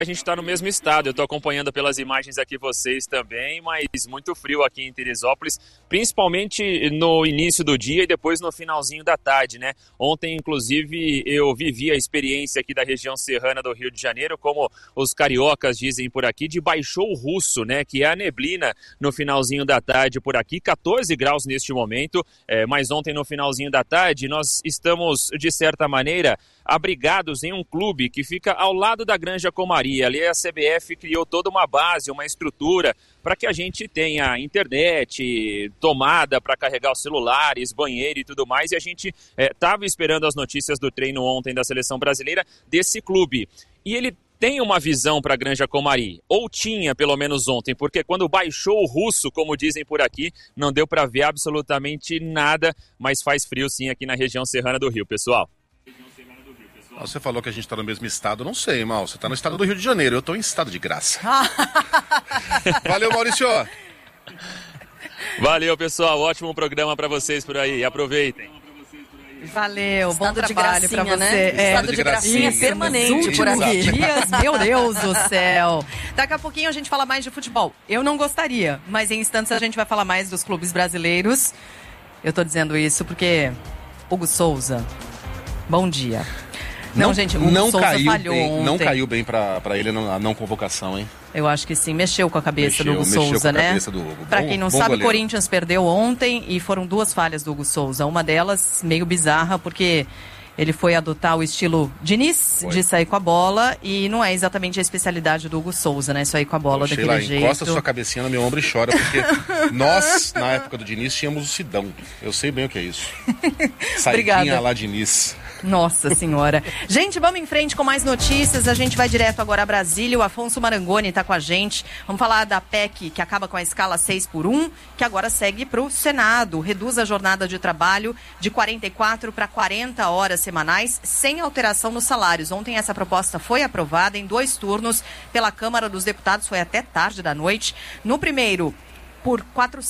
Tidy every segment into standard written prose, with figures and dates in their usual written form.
A gente está no mesmo estado, eu estou acompanhando pelas imagens aqui vocês também, mas muito frio aqui em Teresópolis, principalmente no início do dia e depois no finalzinho da tarde, né? Ontem, inclusive, eu vivi a experiência aqui da região serrana do Rio de Janeiro, como os cariocas dizem por aqui, de baixou russo, né? Que é a neblina no finalzinho da tarde por aqui, 14 graus neste momento, mas ontem no finalzinho da tarde nós estamos, de certa maneira, abrigados em um clube que fica ao lado da Granja Comari. Ali a CBF criou toda uma base, uma estrutura para que a gente tenha internet, tomada para carregar os celulares, banheiro e tudo mais, e a gente estava esperando as notícias do treino ontem da seleção brasileira desse clube. E ele tem uma visão para a Granja Comari, ou tinha pelo menos ontem, porque quando baixou o russo, como dizem por aqui, não deu para ver absolutamente nada, mas faz frio sim aqui na região serrana do Rio, pessoal. Você falou que a gente está no mesmo estado, não sei, Mal. Você está no estado do Rio de Janeiro, eu estou em estado de graça. Valeu, Maurício. Valeu, pessoal. Ótimo programa para vocês por aí. Aproveitem. Valeu, bom Estado trabalho para você. Né? Estado de gracinha permanente por aqui. Dias, meu Deus do céu. Daqui a pouquinho a gente fala mais de futebol. Eu não gostaria, mas em instantes a gente vai falar mais dos clubes brasileiros. Eu tô dizendo isso porque Hugo Souza, bom dia. Não, gente, o Hugo Souza falhou ontem. Não caiu bem pra ele a não convocação, hein? Eu acho que sim, mexeu com a cabeça do Hugo Souza, né? Pra quem não sabe, o Corinthians perdeu ontem e foram duas falhas do Hugo Souza. Uma delas meio bizarra, porque ele foi adotar o estilo Diniz de sair com a bola e não é exatamente a especialidade do Hugo Souza, né? Sair com a bola daquele jeito. Encosta sua cabecinha no meu ombro e chora, porque nós, na época do Diniz, tínhamos o Sidão. Eu sei bem o que é isso. Saidinha lá Diniz. Nossa Senhora. Gente, vamos em frente com mais notícias. A gente vai direto agora a Brasília. O Afonso Marangoni está com a gente. Vamos falar da PEC que acaba com a escala 6x1, que agora segue para o Senado. Reduz a jornada de trabalho de 44 para 40 horas semanais, sem alteração nos salários. Ontem essa proposta foi aprovada em 2 turnos pela Câmara dos Deputados. Foi até tarde da noite. No primeiro, por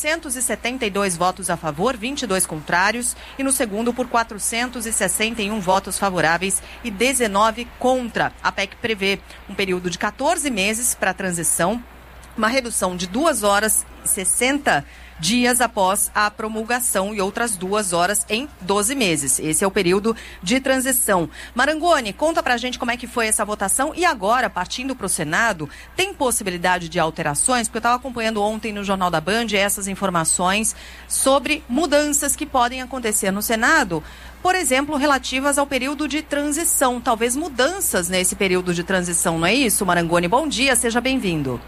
472 votos a favor, 22 contrários, e no segundo por 461 votos favoráveis e 19 contra. A PEC prevê um período de 14 meses para a transição, uma redução de 2 horas e 60 dias após a promulgação e outras 2 horas em 12 meses. Esse é o período de transição. Marangoni, conta pra gente como é que foi essa votação e agora, partindo para o Senado, tem possibilidade de alterações? Porque eu estava acompanhando ontem no Jornal da Band essas informações sobre mudanças que podem acontecer no Senado, por exemplo, relativas ao período de transição. Talvez mudanças nesse período de transição, não é isso, Marangoni? Bom dia, seja bem-vindo.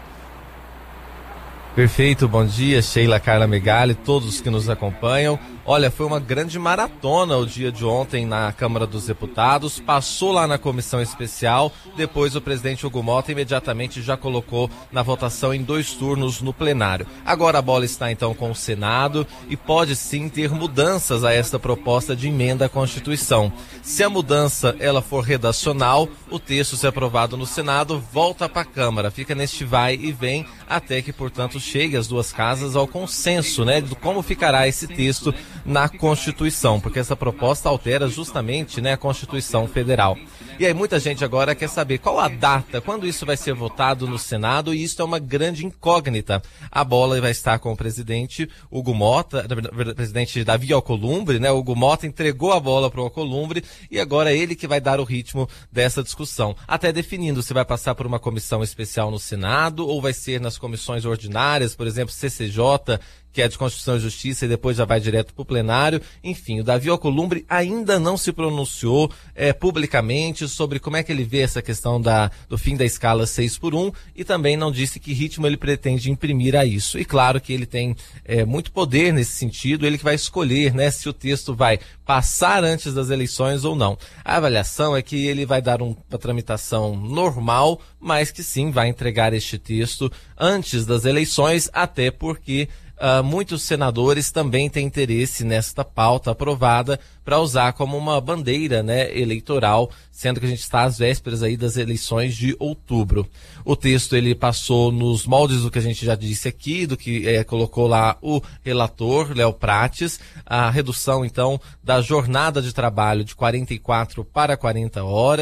Perfeito, bom dia, Sheila, Carla Megali, todos que nos acompanham. Olha, foi uma grande maratona o dia de ontem na Câmara dos Deputados, passou lá na comissão especial, depois o presidente Hugo Mota imediatamente já colocou na votação em 2 turnos no plenário. Agora a bola está então com o Senado e pode sim ter mudanças a esta proposta de emenda à Constituição. Se a mudança ela for redacional, o texto, se aprovado no Senado, volta para a Câmara, fica neste vai e vem até que, portanto, chegue às 2 casas ao consenso, né, de como ficará esse texto na Constituição, porque essa proposta altera justamente, né, a Constituição Federal. E aí muita gente agora quer saber qual a data, quando isso vai ser votado no Senado, e isso é uma grande incógnita. A bola vai estar com o presidente Hugo Mota, presidente Davi Alcolumbre, né, Hugo Mota entregou a bola para o Alcolumbre e agora é ele que vai dar o ritmo dessa discussão, até definindo se vai passar por uma comissão especial no Senado ou vai ser nas comissões ordinárias, por exemplo, CCJ, que é de Constituição e Justiça, e depois já vai direto para o plenário. Enfim, o Davi Alcolumbre ainda não se pronunciou publicamente sobre como é que ele vê essa questão do fim da escala 6x1 e também não disse que ritmo ele pretende imprimir a isso. E claro que ele tem muito poder nesse sentido, ele que vai escolher, né, se o texto vai passar antes das eleições ou não. A avaliação é que ele vai dar uma tramitação normal, mas que sim vai entregar este texto antes das eleições, até porque muitos senadores também têm interesse nesta pauta aprovada para usar como uma bandeira, né, eleitoral, sendo que a gente está às vésperas aí das eleições de outubro. O texto ele passou nos moldes do que a gente já disse aqui, do que colocou lá o relator, Léo Prates, a redução então da jornada de trabalho de 44 para 40 horas,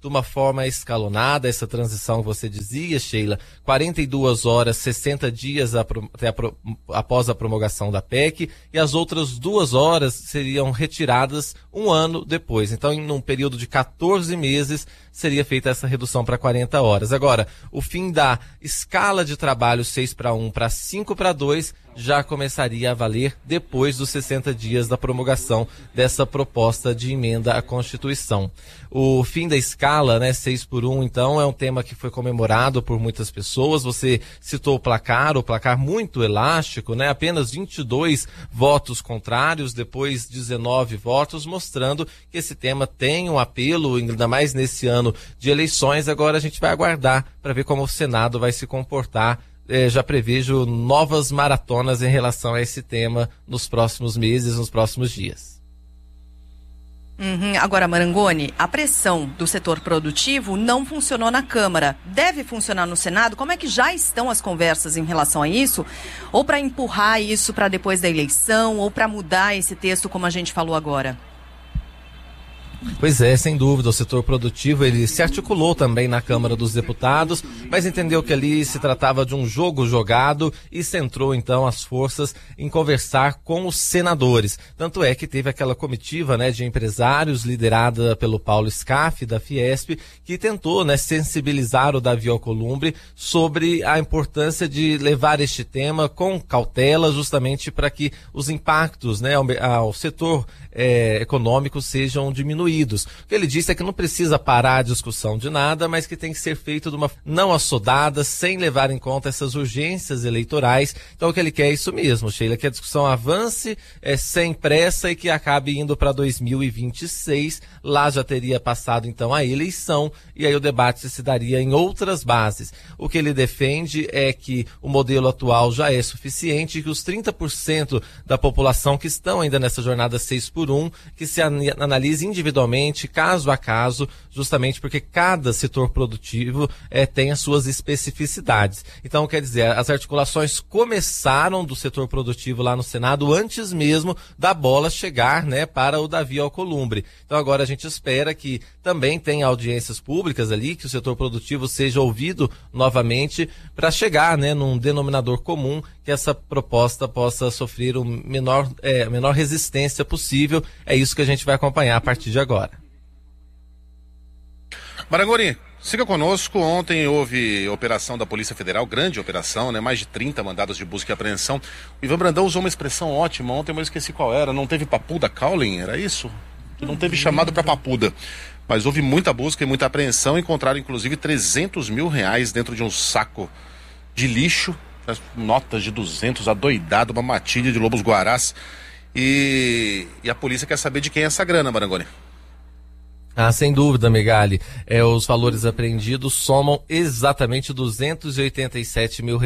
de uma forma escalonada, essa transição que você dizia, Sheila, 42 horas, 60 dias após a promulgação da PEC, e as outras 2 horas seriam retiradas 1 ano depois. Então, em um período de 14 meses, seria feita essa redução para 40 horas. Agora, o fim da escala de trabalho 6:1 para 5:2 já começaria a valer depois dos 60 dias da promulgação dessa proposta de emenda à Constituição. O fim da escala, 6:1, então, é um tema que foi comemorado por muitas pessoas. Você citou o placar muito elástico, apenas 22 votos contrários, depois 19 votos, mostrando que esse tema tem um apelo, ainda mais nesse ano de eleições. Agora a gente vai aguardar para ver como o Senado vai se comportar. Já prevejo novas maratonas em relação a esse tema nos próximos meses, nos próximos dias. Agora, Marangoni, a pressão do setor produtivo não funcionou na Câmara. Deve funcionar no Senado? Como é que já estão as conversas em relação a isso? Ou para empurrar isso para depois da eleição, ou para mudar esse texto, como a gente falou agora? Pois é, sem dúvida, o setor produtivo ele se articulou também na Câmara dos Deputados, mas entendeu que ali se tratava de um jogo jogado e centrou então as forças em conversar com os senadores. Tanto é que teve aquela comitiva de empresários liderada pelo Paulo Scaff, da Fiesp, que tentou sensibilizar o Davi Alcolumbre sobre a importância de levar este tema com cautela, justamente para que os impactos ao setor econômico sejam diminuídos. O que ele disse é que não precisa parar a discussão de nada, mas que tem que ser feito de uma não assodada, sem levar em conta essas urgências eleitorais. Então o que ele quer é isso mesmo, Sheila, que a discussão avance sem pressa e que acabe indo para 2026. Lá já teria passado então a eleição e aí o debate se daria em outras bases. O que ele defende é que o modelo atual já é suficiente e que os 30% da população que estão ainda nessa jornada 6:1, que se analise individualmente, caso a caso, justamente porque cada setor produtivo tem as suas especificidades. Então, quer dizer, as articulações começaram do setor produtivo lá no Senado antes mesmo da bola chegar para o Davi Alcolumbre. Então, agora a gente espera que também tenha audiências públicas ali, que o setor produtivo seja ouvido novamente para chegar num denominador comum, que essa proposta possa sofrer a menor resistência possível. É isso que a gente vai acompanhar a partir de agora. Marangoni, siga conosco. Ontem houve operação da Polícia Federal, grande operação, mais de 30 mandados de busca e apreensão. O Ivan Brandão usou uma expressão ótima ontem, mas eu esqueci qual era. Não teve papuda Caulin, era isso? Não teve chamado para papuda. Mas houve muita busca e muita apreensão. Encontraram inclusive R$300 mil dentro de um saco de lixo, notas de 200, adoidado, uma matilha de lobos-guarás. E a polícia quer saber de quem é essa grana, Marangoni. Sem dúvida, Megali. Os valores apreendidos somam exatamente R$287 mil,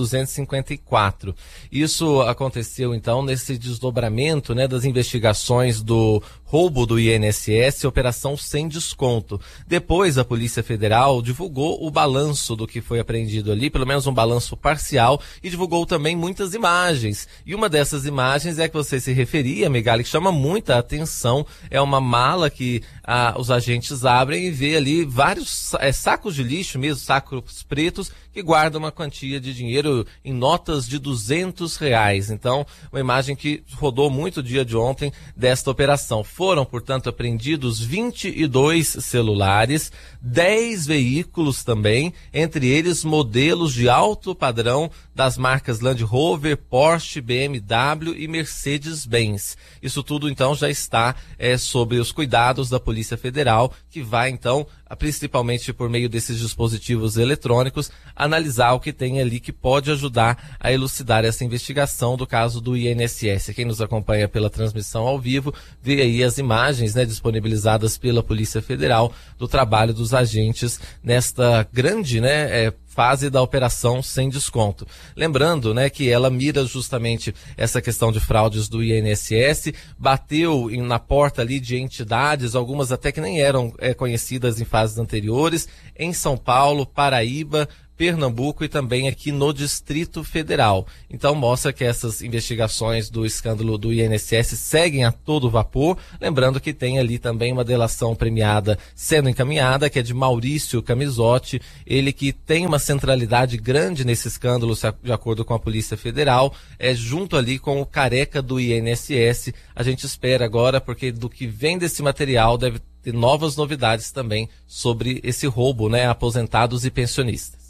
254. Isso aconteceu, então, nesse desdobramento, das investigações do roubo do INSS, operação sem desconto. Depois, a Polícia Federal divulgou o balanço do que foi apreendido ali, pelo menos um balanço parcial, e divulgou também muitas imagens. E uma dessas imagens é que você se referia, Megali, que chama muita atenção. É uma mala que os agentes abrem e vê ali vários sacos de lixo mesmo, sacos pretos, que guardam uma quantia de dinheiro em notas de R$200. Então, uma imagem que rodou muito o dia de ontem desta operação. Foram, portanto, apreendidos 22 celulares, 10 veículos também, entre eles modelos de alto padrão das marcas Land Rover, Porsche, BMW e Mercedes-Benz. Isso tudo, então, já está sob os cuidados da Polícia Federal, que vai, então, principalmente por meio desses dispositivos eletrônicos, analisar o que tem ali que pode ajudar a elucidar essa investigação do caso do INSS. Quem nos acompanha pela transmissão ao vivo, vê aí as imagens disponibilizadas pela Polícia Federal do trabalho dos agentes nesta grande fase da operação sem desconto. Lembrando, que ela mira justamente essa questão de fraudes do INSS, bateu na porta ali de entidades, algumas até que nem eram conhecidas em fases anteriores, em São Paulo, Paraíba, Pernambuco e também aqui no Distrito Federal. Então mostra que essas investigações do escândalo do INSS seguem a todo vapor, lembrando que tem ali também uma delação premiada sendo encaminhada, que é de Maurício Camisotti, ele que tem uma centralidade grande nesse escândalo, de acordo com a Polícia Federal, junto ali com o careca do INSS. A gente espera agora, porque do que vem desse material deve ter novas novidades também sobre esse roubo, né, a aposentados e pensionistas.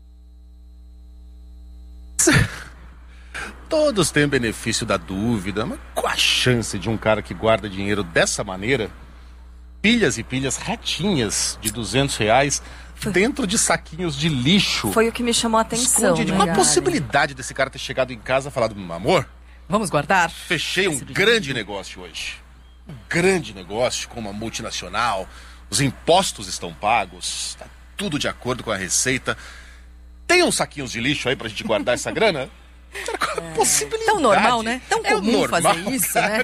Todos têm benefício da dúvida, mas qual a chance de um cara que guarda dinheiro dessa maneira, pilhas e pilhas retinhas de R$200 dentro de saquinhos de lixo? Foi o que me chamou a atenção. Qual a possibilidade desse cara ter chegado em casa e falado, amor, vamos guardar? Fechei um grande negócio hoje. Um grande negócio com uma multinacional, os impostos estão pagos, está tudo de acordo com a receita. Tem uns saquinhos de lixo aí pra gente guardar essa grana? Possibilidade. Tão normal, né? Tão comum normal, fazer isso, né?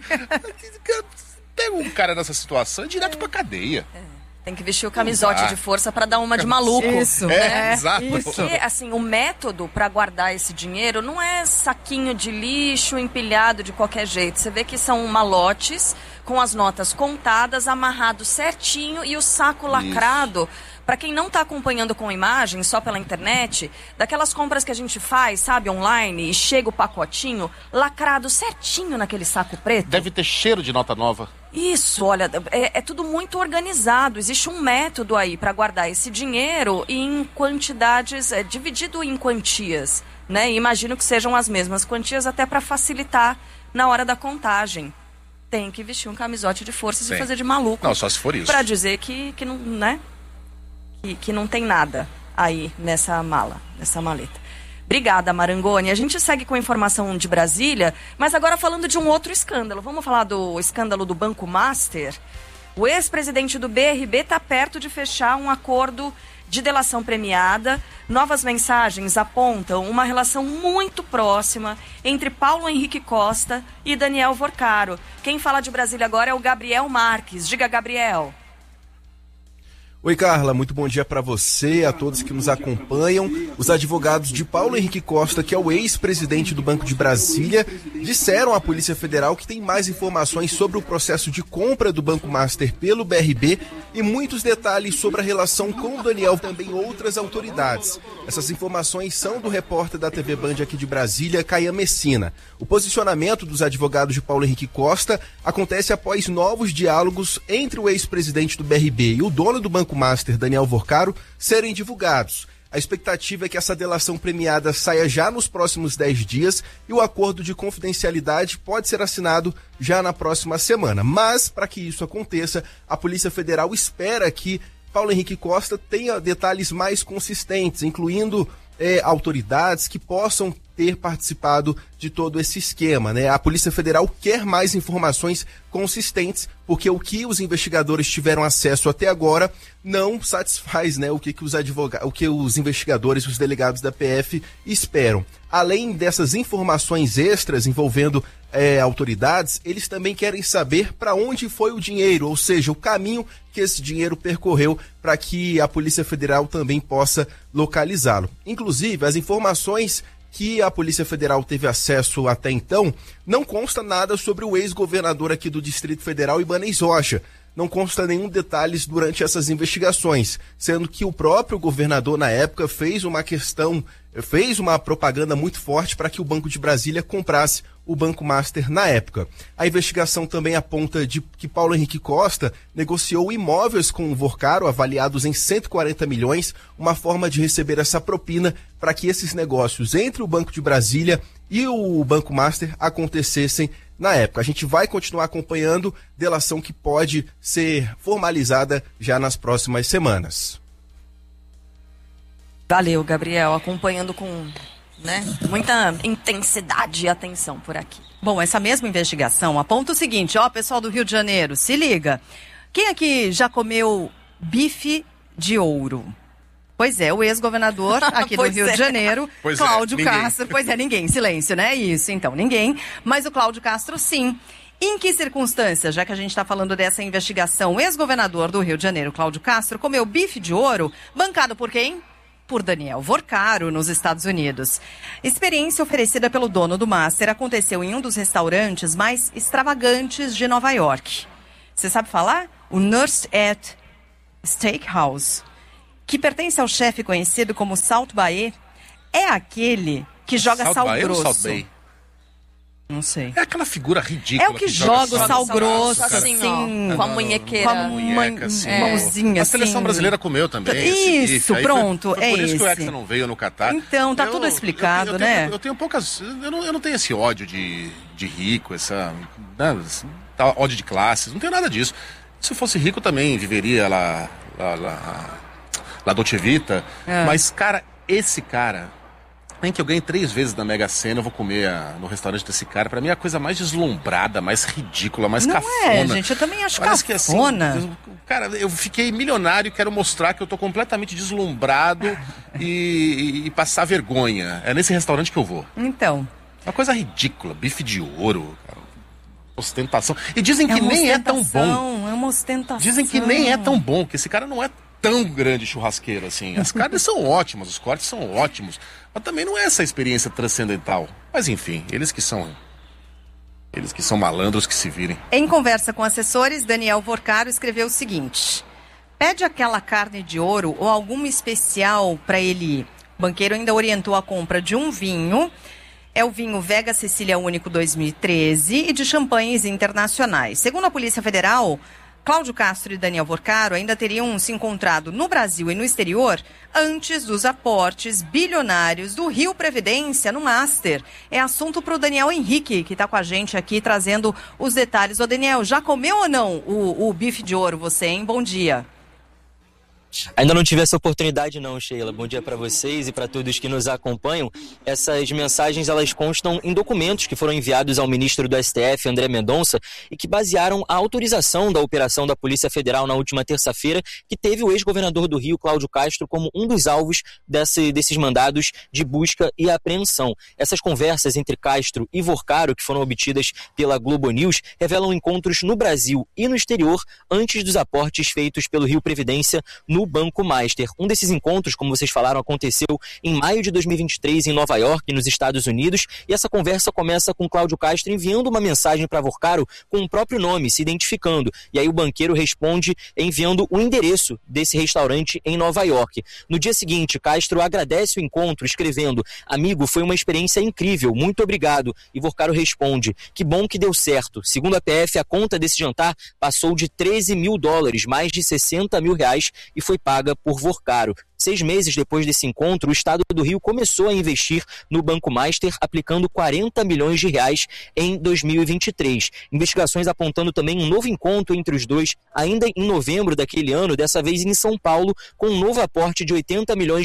Pega um cara nessa situação direto pra cadeia. Tem que vestir o camisote de força para dar uma de maluco. Isso, exato. Porque, assim, o método para guardar esse dinheiro não é saquinho de lixo empilhado de qualquer jeito. Você vê que são malotes com as notas contadas, amarrado certinho e o saco lacrado. Para quem não está acompanhando com imagem, só pela internet, daquelas compras que a gente faz, sabe, online, e chega o pacotinho lacrado certinho naquele saco preto. Deve ter cheiro de nota nova. Isso, olha, é tudo muito organizado. Existe um método aí para guardar esse dinheiro em quantidades, dividido em quantias, né? E imagino que sejam as mesmas quantias até para facilitar na hora da contagem. Tem que vestir um camisote de força e fazer de maluco. Não, só se for isso. Para dizer que não, né? Que não tem nada aí nessa mala, nessa maleta. Obrigada, Marangoni. A gente segue com a informação de Brasília, mas agora falando de um outro escândalo. Vamos falar do escândalo do Banco Master? O ex-presidente do BRB está perto de fechar um acordo de delação premiada. Novas mensagens apontam uma relação muito próxima entre Paulo Henrique Costa e Daniel Vorcaro. Quem fala de Brasília agora é o Gabriel Marques. Diga, Gabriel. Oi, Carla, muito bom dia para você, a todos que nos acompanham. Os advogados de Paulo Henrique Costa, que é o ex-presidente do Banco de Brasília, disseram à Polícia Federal que tem mais informações sobre o processo de compra do Banco Master pelo BRB e muitos detalhes sobre a relação com o Daniel, também outras autoridades. Essas informações são do repórter da TV Band aqui de Brasília, Caian Messina. O posicionamento dos advogados de Paulo Henrique Costa acontece após novos diálogos entre o ex-presidente do BRB e o dono do Banco Master, Daniel Vorcaro, serem divulgados. A expectativa é que essa delação premiada saia já nos próximos 10 dias e o acordo de confidencialidade pode ser assinado já na próxima semana. Mas, para que isso aconteça, a Polícia Federal espera que Paulo Henrique Costa tenha detalhes mais consistentes, incluindo autoridades que possam ter participado de todo esse esquema, né? A Polícia Federal quer mais informações consistentes, porque o que os investigadores tiveram acesso até agora não satisfaz, né, o que os investigadores, os delegados da PF esperam. Além dessas informações extras envolvendo autoridades, eles também querem saber para onde foi o dinheiro, ou seja, o caminho que esse dinheiro percorreu para que a Polícia Federal também possa localizá-lo. Inclusive, as informações que a Polícia Federal teve acesso até então, não consta nada sobre o ex-governador aqui do Distrito Federal, Ibanez Rocha. Não consta nenhum detalhes durante essas investigações, sendo que o próprio governador, na época, fez uma propaganda muito forte para que o Banco de Brasília comprasse o Banco Master na época. A investigação também aponta de que Paulo Henrique Costa negociou imóveis com o Vorcaro, avaliados em 140 milhões, uma forma de receber essa propina para que esses negócios entre o Banco de Brasília e o Banco Master acontecessem na época. A gente vai continuar acompanhando delação que pode ser formalizada já nas próximas semanas. Valeu, Gabriel, acompanhando com muita intensidade e atenção por aqui. Bom, essa mesma investigação aponta o seguinte, pessoal do Rio de Janeiro, se liga. Quem aqui já comeu bife de ouro? Pois é, o ex-governador aqui do Rio de Janeiro, Cláudio Castro. Pois é, ninguém, silêncio, né? Isso, então, ninguém. Mas o Cláudio Castro, sim. Em que circunstâncias, já que a gente está falando dessa investigação, o ex-governador do Rio de Janeiro, Cláudio Castro, comeu bife de ouro, bancado por quem? por Daniel Vorcaro, nos Estados Unidos. Experiência oferecida pelo dono do Master aconteceu em um dos restaurantes mais extravagantes de Nova York. Você sabe falar? O Nurse at Steakhouse, que pertence ao chefe conhecido como Salt Bae, é aquele que joga Salt sal Bae ou grosso. Salt Bay? Não sei. É aquela figura ridícula. É o que joga o sal grosso, assim, assim, ó, com a munhequeira. com a munheca, assim, mãozinha, A seleção assim. brasileira comeu também. esse bife. Isso, Aí pronto, foi por isso que o esse. Hexa não veio no Catar. Então, tá tudo explicado, né? Eu tenho poucas... Eu não tenho esse ódio de rico, essa... Né, ódio de classes, não tenho nada disso. Se eu fosse rico também viveria lá Dolce Vita. Mas, cara, esse cara... Nem que eu ganhe 3 vezes na Mega Sena, eu vou comer no restaurante desse cara. Pra mim é a coisa mais deslumbrada, mais ridícula, mais Não cafona. é, gente, eu também acho Parece que, assim, cafona. cara, eu fiquei milionário e quero mostrar que eu tô completamente deslumbrado e passar vergonha. É nesse restaurante que eu vou. Então. Uma coisa ridícula, bife de ouro, cara, ostentação. E dizem que nem é tão bom. É uma ostentação. Dizem que nem é tão bom, que esse cara não é tão grande churrasqueiro assim. As carnes são ótimas, os cortes são ótimos, mas também não é essa experiência transcendental. Mas enfim, eles que são malandros, que se virem. Em conversa com assessores, Daniel Vorcaro escreveu o seguinte: pede aquela carne de ouro ou alguma especial para ele ir. O banqueiro ainda orientou a compra de um vinho. É o vinho Vega Sicília Único 2013 e de champanhes internacionais. Segundo a Polícia Federal, Cláudio Castro e Daniel Vorcaro ainda teriam se encontrado no Brasil e no exterior antes dos aportes bilionários do Rio Previdência no Master. É assunto para o Daniel Henrique, que está com a gente aqui trazendo os detalhes. Ô Daniel, já comeu ou não o bife de ouro você, hein? Bom dia. Ainda não tive essa oportunidade não, Sheila. Bom dia para vocês e para todos que nos acompanham. Essas mensagens, elas constam em documentos que foram enviados ao ministro do STF, André Mendonça, e que basearam a autorização da operação da Polícia Federal na última terça-feira, que teve o ex-governador do Rio, Cláudio Castro, como um dos alvos desses mandados de busca e apreensão. Essas conversas entre Castro e Vorcaro, que foram obtidas pela Globo News, revelam encontros no Brasil e no exterior antes dos aportes feitos pelo Rio Previdência no Banco Master. Um desses encontros, como vocês falaram, aconteceu em maio de 2023 em Nova York, nos Estados Unidos, e essa conversa começa com Cláudio Castro enviando uma mensagem para Vorcaro com o próprio nome, se identificando, e aí o banqueiro responde enviando o endereço desse restaurante em Nova York. No dia seguinte, Castro agradece o encontro, escrevendo: amigo, foi uma experiência incrível, muito obrigado, e Vorcaro responde: que bom que deu certo. Segundo a PF, a conta desse jantar passou de $13 mil, mais de R$60 mil, e foi paga por Vorcaro. 6 meses depois desse encontro, o Estado do Rio começou a investir no Banco Master, aplicando R$40 milhões em 2023. Investigações apontando também um novo encontro entre os dois, ainda em novembro daquele ano, dessa vez em São Paulo, com um novo aporte de R$80 milhões,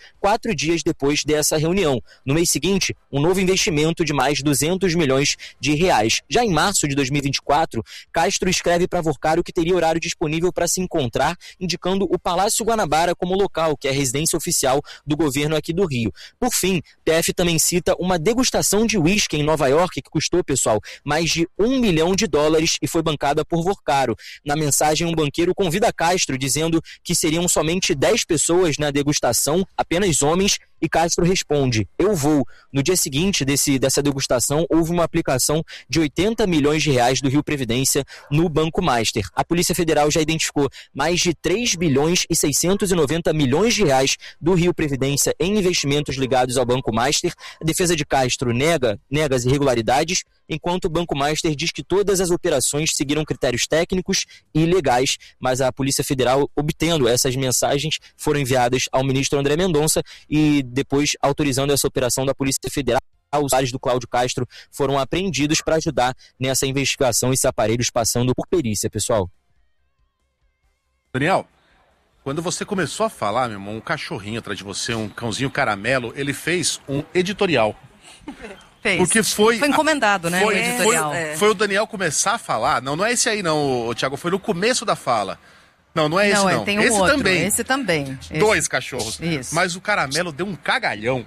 4 dias depois dessa reunião. No mês seguinte, um novo investimento de mais R$200 milhões. Já em março de 2024, Castro escreve para Vorcaro que teria horário disponível para se encontrar, indicando o Palácio Guanabara como local, que é a residência oficial do governo aqui do Rio. Por fim, PF também cita uma degustação de uísque em Nova York, que custou, pessoal, mais de $1 milhão e foi bancada por Vorcaro. Na mensagem, um banqueiro convida Castro, dizendo que seriam somente 10 pessoas na degustação, apenas homens, e Castro responde: eu vou. No dia seguinte dessa degustação, houve uma aplicação de R$80 milhões do Rio Previdência no Banco Master. A Polícia Federal já identificou mais de R$3 bilhões e 690 milhões do Rio Previdência em investimentos ligados ao Banco Master. A defesa de Castro nega as irregularidades, enquanto o Banco Master diz que todas as operações seguiram critérios técnicos e legais, mas a Polícia Federal, obtendo essas mensagens, foram enviadas ao ministro André Mendonça e depois autorizando essa operação da Polícia Federal. Os celulares do Cláudio Castro foram apreendidos para ajudar nessa investigação, esses aparelhos passando por perícia, pessoal. Daniel, quando você começou a falar, meu irmão, um cachorrinho atrás de você, um cãozinho caramelo, ele fez um editorial. Fez. Porque foi encomendado, né? O editorial. Foi o Daniel começar a falar. Não é esse aí não, Thiago, foi no começo da fala. Não é esse não. Tem um esse outro, também. Esse também. 2 cachorros. Isso. Mas o caramelo deu um cagalhão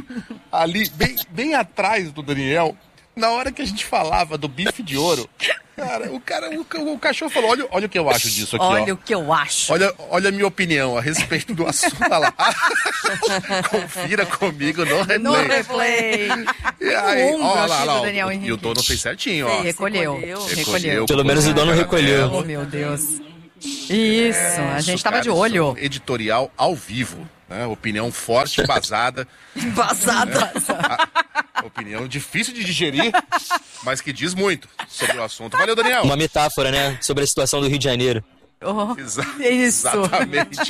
ali, bem atrás do Daniel, na hora que a gente falava do bife de ouro. Cara, o cachorro falou, olha o que eu acho disso aqui, Olha ó. o que eu acho. Olha a minha opinião a respeito do assunto. Olha lá. Confira comigo no replay. No replay. E aí, ombro, ó achei, lá, do ó. Daniel E o Henrique. dono fez certinho, ó. Recolheu. Pelo menos o dono recolheu. Oh, meu Deus. Isso, a gente tava de olho. Editorial ao vivo, né? Opinião forte, embasada. Embasada. Opinião difícil de digerir, mas que diz muito sobre o assunto. Valeu, Daniel. Uma metáfora, né? Sobre a situação do Rio de Janeiro. Isso. Exatamente.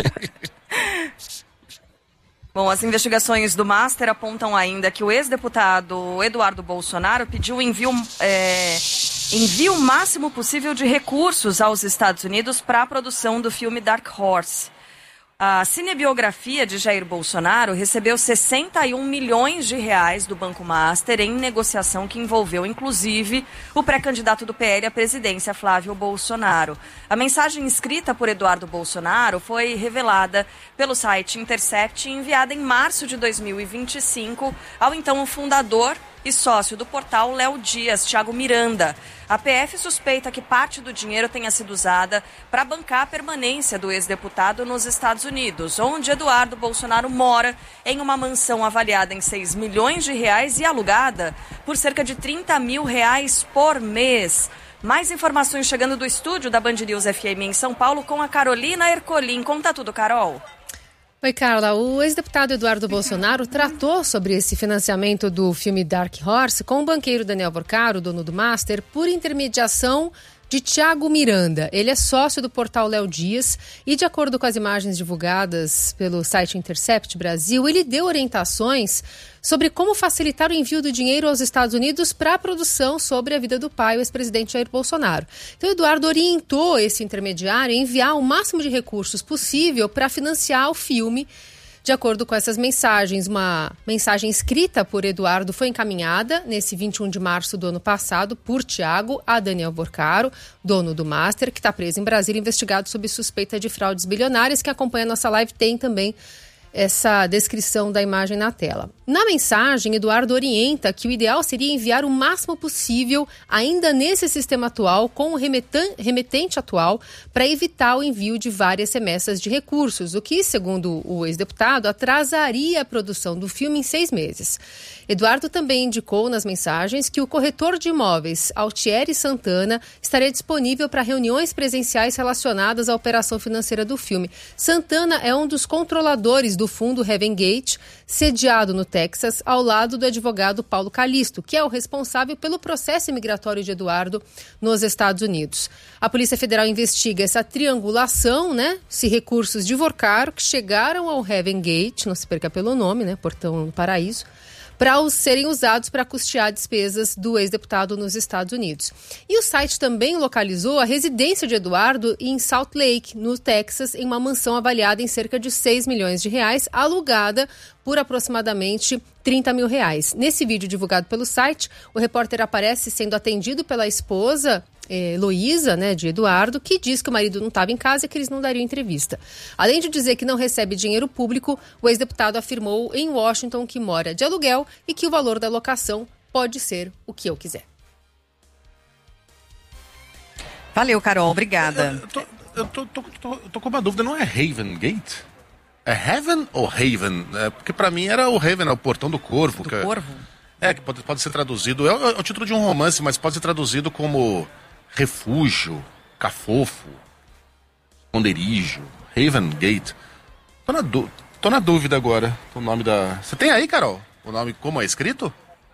Bom, as investigações do Master apontam ainda que o ex-deputado Eduardo Bolsonaro pediu o envio máximo possível de recursos aos Estados Unidos para a produção do filme Dark Horse. A cinebiografia de Jair Bolsonaro recebeu 61 milhões de reais do Banco Master em negociação que envolveu, inclusive, o pré-candidato do PL à presidência, Flávio Bolsonaro. A mensagem escrita por Eduardo Bolsonaro foi revelada pelo site Intercept e enviada em março de 2025 ao então fundador e sócio do portal Léo Dias, Thiago Miranda. A PF suspeita que parte do dinheiro tenha sido usada para bancar a permanência do ex-deputado nos Estados Unidos, onde Eduardo Bolsonaro mora em uma mansão avaliada em 6 milhões de reais e alugada por cerca de 30 mil reais por mês. Mais informações chegando do estúdio da Band News FM em São Paulo com a Carolina Ercolim. Conta tudo, Carol. Oi, Carla. O ex-deputado Eduardo Bolsonaro tratou sobre esse financiamento do filme Dark Horse com o banqueiro Daniel Borcaro, dono do Master, por intermediação de Thiago Miranda. Ele é sócio do portal Léo Dias e, de acordo com as imagens divulgadas pelo site Intercept Brasil, ele deu orientações sobre como facilitar o envio do dinheiro aos Estados Unidos para a produção sobre a vida do pai, o ex-presidente Jair Bolsonaro. Então, Eduardo orientou esse intermediário a enviar o máximo de recursos possível para financiar o filme. De acordo com essas mensagens, uma mensagem escrita por Eduardo foi encaminhada nesse 21 de março do ano passado por Thiago a Daniel Borcaro, dono do Master, que está preso em Brasília, investigado sob suspeita de fraudes bilionárias. Quem acompanha a nossa live tem também essa descrição da imagem na tela. Na mensagem, Eduardo orienta que o ideal seria enviar o máximo possível, ainda nesse sistema atual, com o remetente atual, para evitar o envio de várias remessas de recursos, o que, segundo o ex-deputado, atrasaria a produção do filme em 6 meses. Eduardo também indicou nas mensagens que o corretor de imóveis, Altieri Santana, estaria disponível para reuniões presenciais relacionadas à operação financeira do filme. Santana é um dos controladores do fundo Heaven Gate, sediado no Texas, ao lado do advogado Paulo Calisto, que é o responsável pelo processo imigratório de Eduardo nos Estados Unidos. A Polícia Federal investiga essa triangulação, se recursos de Borcaro que chegaram ao Heaven Gate, não se perca pelo nome, Portão do Paraíso, para serem usados para custear despesas do ex-deputado nos Estados Unidos. E o site também localizou a residência de Eduardo em Salt Lake, no Texas, em uma mansão avaliada em cerca de 6 milhões de reais, alugada por aproximadamente 30 mil reais. Nesse vídeo divulgado pelo site, o repórter aparece sendo atendido pela esposa Heloísa, de Eduardo, que diz que o marido não estava em casa e que eles não dariam entrevista. Além de dizer que não recebe dinheiro público, o ex-deputado afirmou em Washington que mora de aluguel e que o valor da locação pode ser o que eu quiser. Valeu, Carol. Obrigada. Eu tô com uma dúvida, não é Haven Gate? É Heaven ou Haven? Porque pra mim era o Haven, o portão do corvo. Do corvo? Que pode ser traduzido, é o título de um romance, mas pode ser traduzido como refúgio, cafofo, esconderijo, Haven Gate. Tô na dúvida agora, o nome da... Você tem aí, Carol, o nome como é escrito?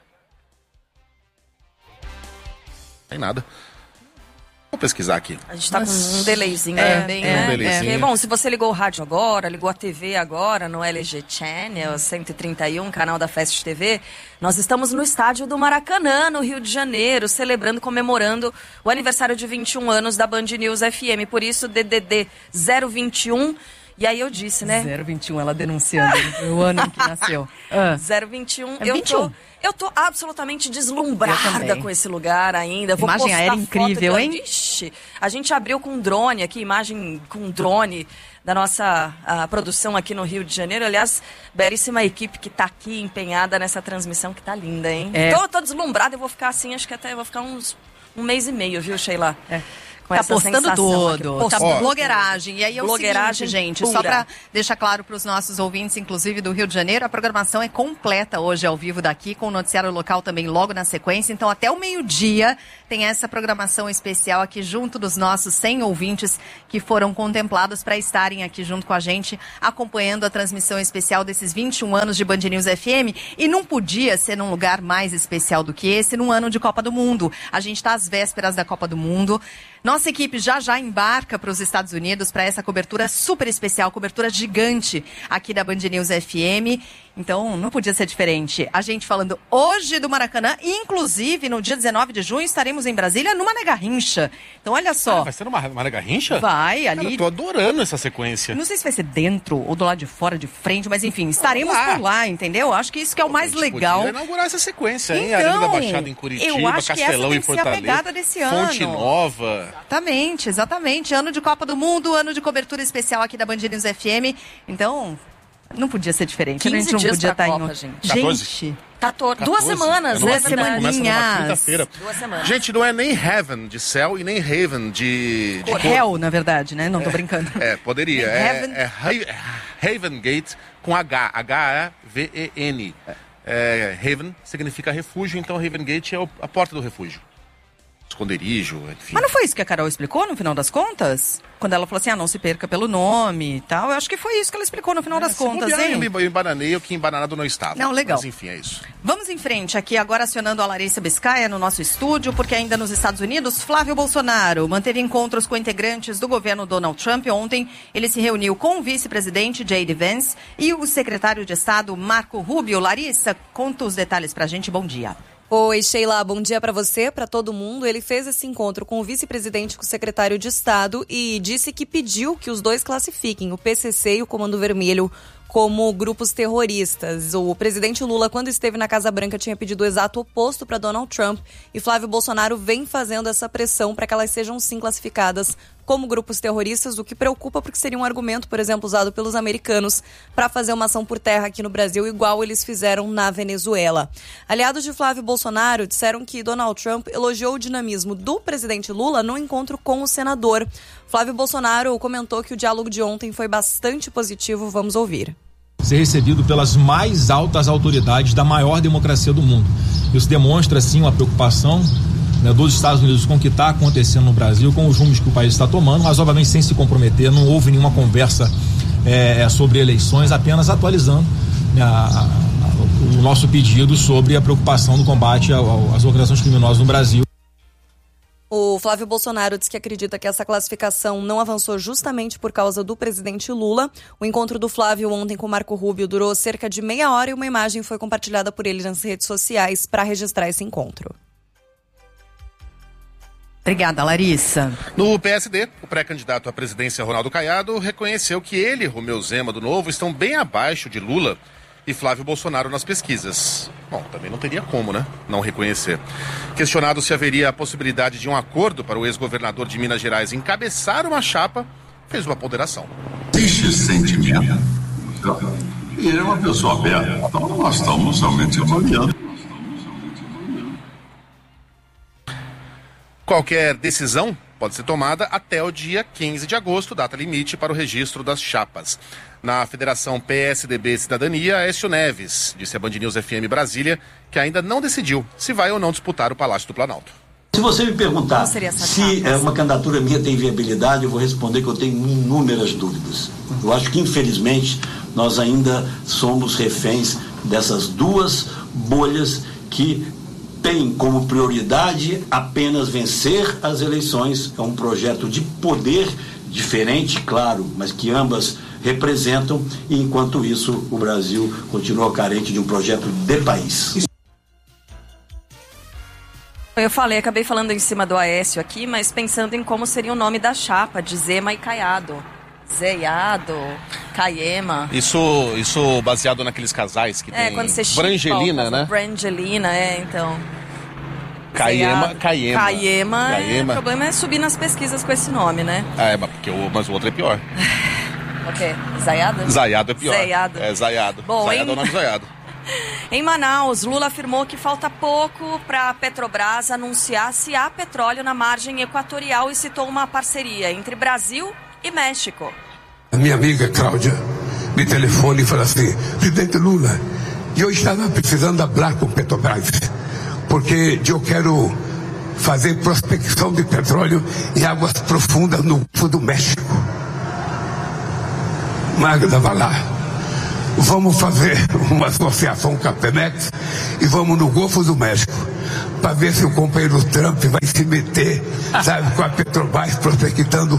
Tem nada. Vou pesquisar aqui. A gente tá com um delayzinho. Um delayzinho. Bom, se você ligou o rádio agora, ligou a TV agora, no LG Channel 131, canal da Fast TV, nós estamos no estádio do Maracanã, no Rio de Janeiro, celebrando, comemorando o aniversário de 21 anos da Band News FM. Por isso, DDD 021... E aí eu disse, 021, ela denunciando o ano em que nasceu. 021, é eu tô absolutamente deslumbrada com esse lugar ainda. Vou imagem aérea incrível, hein? Vixe, a gente abriu com drone aqui, imagem com drone da nossa produção aqui no Rio de Janeiro. Aliás, belíssima equipe que tá aqui empenhada nessa transmissão que tá linda, hein? Tô deslumbrada, eu vou ficar assim, acho que até vou ficar uns um mês e meio, viu, Sheila? Com Tá essa postando sensação tudo. aqui. Tá blogueiragem. E aí é o Blogueiragem seguinte, gente, pura. só pra deixar claro pros nossos ouvintes, inclusive do Rio de Janeiro, a programação é completa hoje ao vivo daqui, com o noticiário local também logo na sequência. Então, até o meio-dia tem essa programação especial aqui junto dos nossos 100 ouvintes que foram contemplados para estarem aqui junto com a gente, acompanhando a transmissão especial desses 21 anos de Band News FM. E não podia ser num lugar mais especial do que esse, num ano de Copa do Mundo. A gente está às vésperas da Copa do Mundo. Nossa equipe já embarca para os Estados Unidos para essa cobertura super especial, cobertura gigante aqui da Band News FM. Então, não podia ser diferente. A gente falando hoje do Maracanã, inclusive no dia 19 de junho estaremos em Brasília no Mané Garrincha. Então, olha só. Vai ser no Mané Garrincha? Vai, ali. Cara, eu tô adorando essa sequência. Não sei se vai ser dentro ou do lado de fora, de frente, mas enfim, estaremos por lá, entendeu? Acho que isso que é o mais legal. Podia inaugurar essa sequência, hein? Então, Arena da Baixada em Curitiba, eu acho Castelão que em essa tem que ser a Fortaleza, pegada desse ano. Fonte Nova. Exatamente. Ano de Copa do Mundo, ano de cobertura especial aqui da Band News FM. Então, não podia ser diferente. 15 a gente não dias podia pra estar Copa, em... gente. 14? 2 semanas, né? Começa numa quinta-feira. 2 semanas. Gente, não é nem heaven de céu e nem haven de Hell, na verdade, né? Não tô brincando. Poderia. É Haven Gate com H. H-A-V-E-N. Haven significa refúgio, então Haven Gate é a porta do refúgio. Esconderijo, enfim. Mas não foi isso que a Carol explicou no final das contas? Quando ela falou assim, não se perca pelo nome e tal. Eu acho que foi isso que ela explicou no final das contas, hein? Eu embananei, que embananado não estava. Não, legal. Mas enfim, é isso. Vamos em frente aqui, agora acionando a Larissa Biscaia no nosso estúdio, porque ainda nos Estados Unidos, Flávio Bolsonaro manteve encontros com integrantes do governo Donald Trump. Ontem, ele se reuniu com o vice-presidente J.D. Vance e o secretário de Estado Marco Rubio. Larissa, conta os detalhes pra gente. Bom dia. Oi, Sheila, bom dia para você, para todo mundo. Ele fez esse encontro com o vice-presidente e com o secretário de Estado e disse que pediu que os dois classifiquem o PCC e o Comando Vermelho como grupos terroristas. O presidente Lula, quando esteve na Casa Branca, tinha pedido o exato oposto para Donald Trump e Flávio Bolsonaro vem fazendo essa pressão para que elas sejam sim classificadas como grupos terroristas, o que preocupa porque seria um argumento, por exemplo, usado pelos americanos para fazer uma ação por terra aqui no Brasil, igual eles fizeram na Venezuela. Aliados de Flávio Bolsonaro disseram que Donald Trump elogiou o dinamismo do presidente Lula no encontro com o senador. Flávio Bolsonaro comentou que o diálogo de ontem foi bastante positivo. Vamos ouvir. Ser recebido pelas mais altas autoridades da maior democracia do mundo. Isso demonstra, sim, uma preocupação dos Estados Unidos com o que está acontecendo no Brasil, com os rumos que o país está tomando, mas obviamente sem se comprometer, não houve nenhuma conversa sobre eleições, apenas atualizando o nosso pedido sobre a preocupação do combate às organizações criminosas no Brasil. O Flávio Bolsonaro diz que acredita que essa classificação não avançou justamente por causa do presidente Lula. O encontro do Flávio ontem com Marco Rubio durou cerca de meia hora e uma imagem foi compartilhada por ele nas redes sociais para registrar esse encontro. Obrigada, Larissa. No PSD, o pré-candidato à presidência Ronaldo Caiado reconheceu que ele e Romeu Zema do Novo estão bem abaixo de Lula e Flávio Bolsonaro nas pesquisas. Bom, também não teria como, né? Não reconhecer. Questionado se haveria a possibilidade de um acordo para o ex-governador de Minas Gerais encabeçar uma chapa, fez uma ponderação. Existe esse sentimento. E ele é uma pessoa aberta. Então nós estamos somente avaliando. Qualquer decisão pode ser tomada até o dia 15 de agosto, data limite para o registro das chapas. Na Federação PSDB Cidadania, Aécio Neves disse à Band News FM Brasília que ainda não decidiu se vai ou não disputar o Palácio do Planalto. Se você me perguntar se uma candidatura minha tem viabilidade, eu vou responder que eu tenho inúmeras dúvidas. Eu acho que, infelizmente, nós ainda somos reféns dessas duas bolhas que têm como prioridade apenas vencer as eleições. É um projeto de poder diferente, claro, mas que ambas representam, e enquanto isso o Brasil continua carente de um projeto de país. Eu acabei falando em cima do Aécio aqui, mas pensando em como seria o nome da chapa de Zema e Caiado. Zeiado, Caiema. Isso baseado naqueles casais que tem quando você Brangelina, né? Brangelina, então. Caiema. O problema é subir nas pesquisas com esse nome, né? Mas o outro é pior. O quê? Zaiado? Zaiado é pior. Zaiado. É Zaiado. Bom, Zaiado é o nome Zaiado. Em Manaus, Lula afirmou que falta pouco para a Petrobras anunciar se há petróleo na margem equatorial e citou uma parceria entre Brasil e México. A minha amiga Cláudia me telefone e fala assim: presidente Lula, eu estava precisando falar com Petrobras, porque eu quero fazer prospecção de petróleo em águas profundas no Golfo do México. Magda vai lá. Vamos fazer uma associação com a Pemex e vamos no Golfo do México para ver se o companheiro Trump vai se meter, sabe, com a Petrobras prospectando.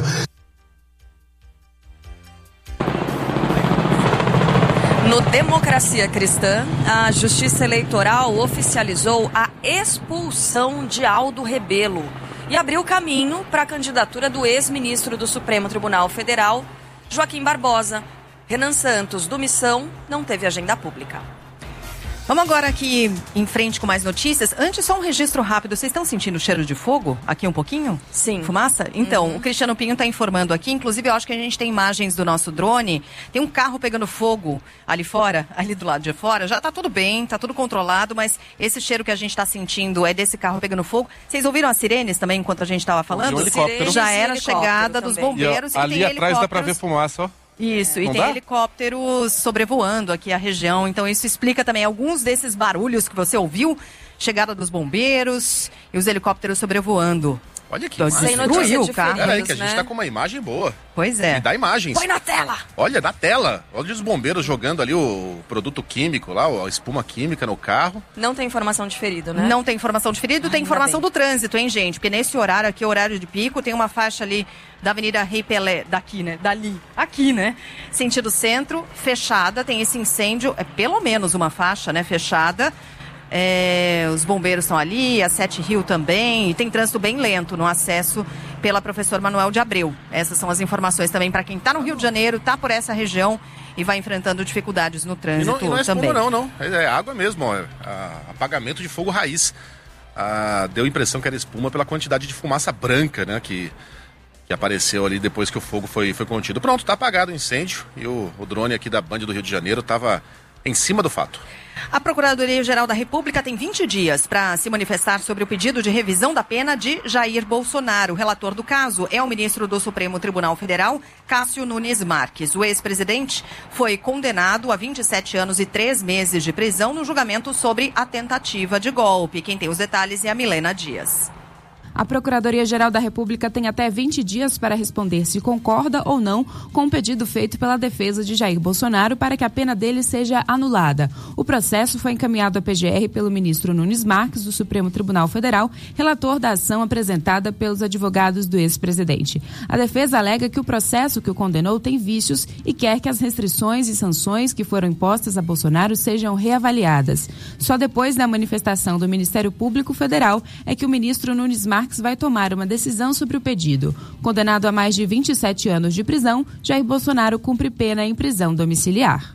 No Democracia Cristã, a Justiça Eleitoral oficializou a expulsão de Aldo Rebelo e abriu caminho para a candidatura do ex-ministro do Supremo Tribunal Federal, Joaquim Barbosa. Renan Santos, do Missão, não teve agenda pública. Vamos agora aqui em frente com mais notícias. Antes, só um registro rápido. Vocês estão sentindo o cheiro de fogo aqui um pouquinho? Sim. Fumaça? Então, o Cristiano Pinho está informando aqui. Inclusive, eu acho que a gente tem imagens do nosso drone. Tem um carro pegando fogo ali fora, ali do lado de fora. Já está tudo bem, está tudo controlado, mas esse cheiro que a gente está sentindo é desse carro pegando fogo. Vocês ouviram as sirenes também enquanto a gente estava falando? Já era a chegada dos bombeiros. E ali atrás dá para ver fumaça, ó. Isso, e tem helicópteros sobrevoando aqui a região, então isso explica também alguns desses barulhos que você ouviu, chegada dos bombeiros e os helicópteros sobrevoando. Olha que destruiu o carro. Peraí, que a gente tá com uma imagem boa. Pois é. Me dá imagens. Põe na tela! Olha, na tela. Olha os bombeiros jogando ali o produto químico lá, a espuma química no carro. Não tem informação de ferido, né? Não tem informação de ferido, tem informação do trânsito, hein, gente? Porque nesse horário aqui, horário de pico, tem uma faixa ali da Avenida Rei Pelé, daqui, né? Dali, aqui, né? Sentido centro, fechada, tem esse incêndio, é pelo menos uma faixa, né? Fechada. Os bombeiros estão ali, a 7 Rio também, e tem trânsito bem lento no acesso pela Professor Manuel de Abreu. Essas são as informações também para quem está no Rio de Janeiro, está por essa região e vai enfrentando dificuldades no trânsito e não é também. Espuma, não. É água mesmo, ó. Apagamento de fogo raiz. Deu a impressão que era espuma pela quantidade de fumaça branca, né, que apareceu ali depois que o fogo foi contido. Pronto, tá apagado o incêndio e o drone aqui da Band do Rio de Janeiro estava em cima do fato. A Procuradoria-Geral da República tem 20 dias para se manifestar sobre o pedido de revisão da pena de Jair Bolsonaro. O relator do caso é o ministro do Supremo Tribunal Federal, Cássio Nunes Marques. O ex-presidente foi condenado a 27 anos e 3 meses de prisão no julgamento sobre a tentativa de golpe. Quem tem os detalhes é a Milena Dias. A Procuradoria-Geral da República tem até 20 dias para responder se concorda ou não com o pedido feito pela defesa de Jair Bolsonaro para que a pena dele seja anulada. O processo foi encaminhado à PGR pelo ministro Nunes Marques, do Supremo Tribunal Federal, relator da ação apresentada pelos advogados do ex-presidente. A defesa alega que o processo que o condenou tem vícios e quer que as restrições e sanções que foram impostas a Bolsonaro sejam reavaliadas. Só depois da manifestação do Ministério Público Federal é que o ministro Nunes Marques vai tomar uma decisão sobre o pedido. Condenado a mais de 27 anos de prisão, Jair Bolsonaro cumpre pena em prisão domiciliar.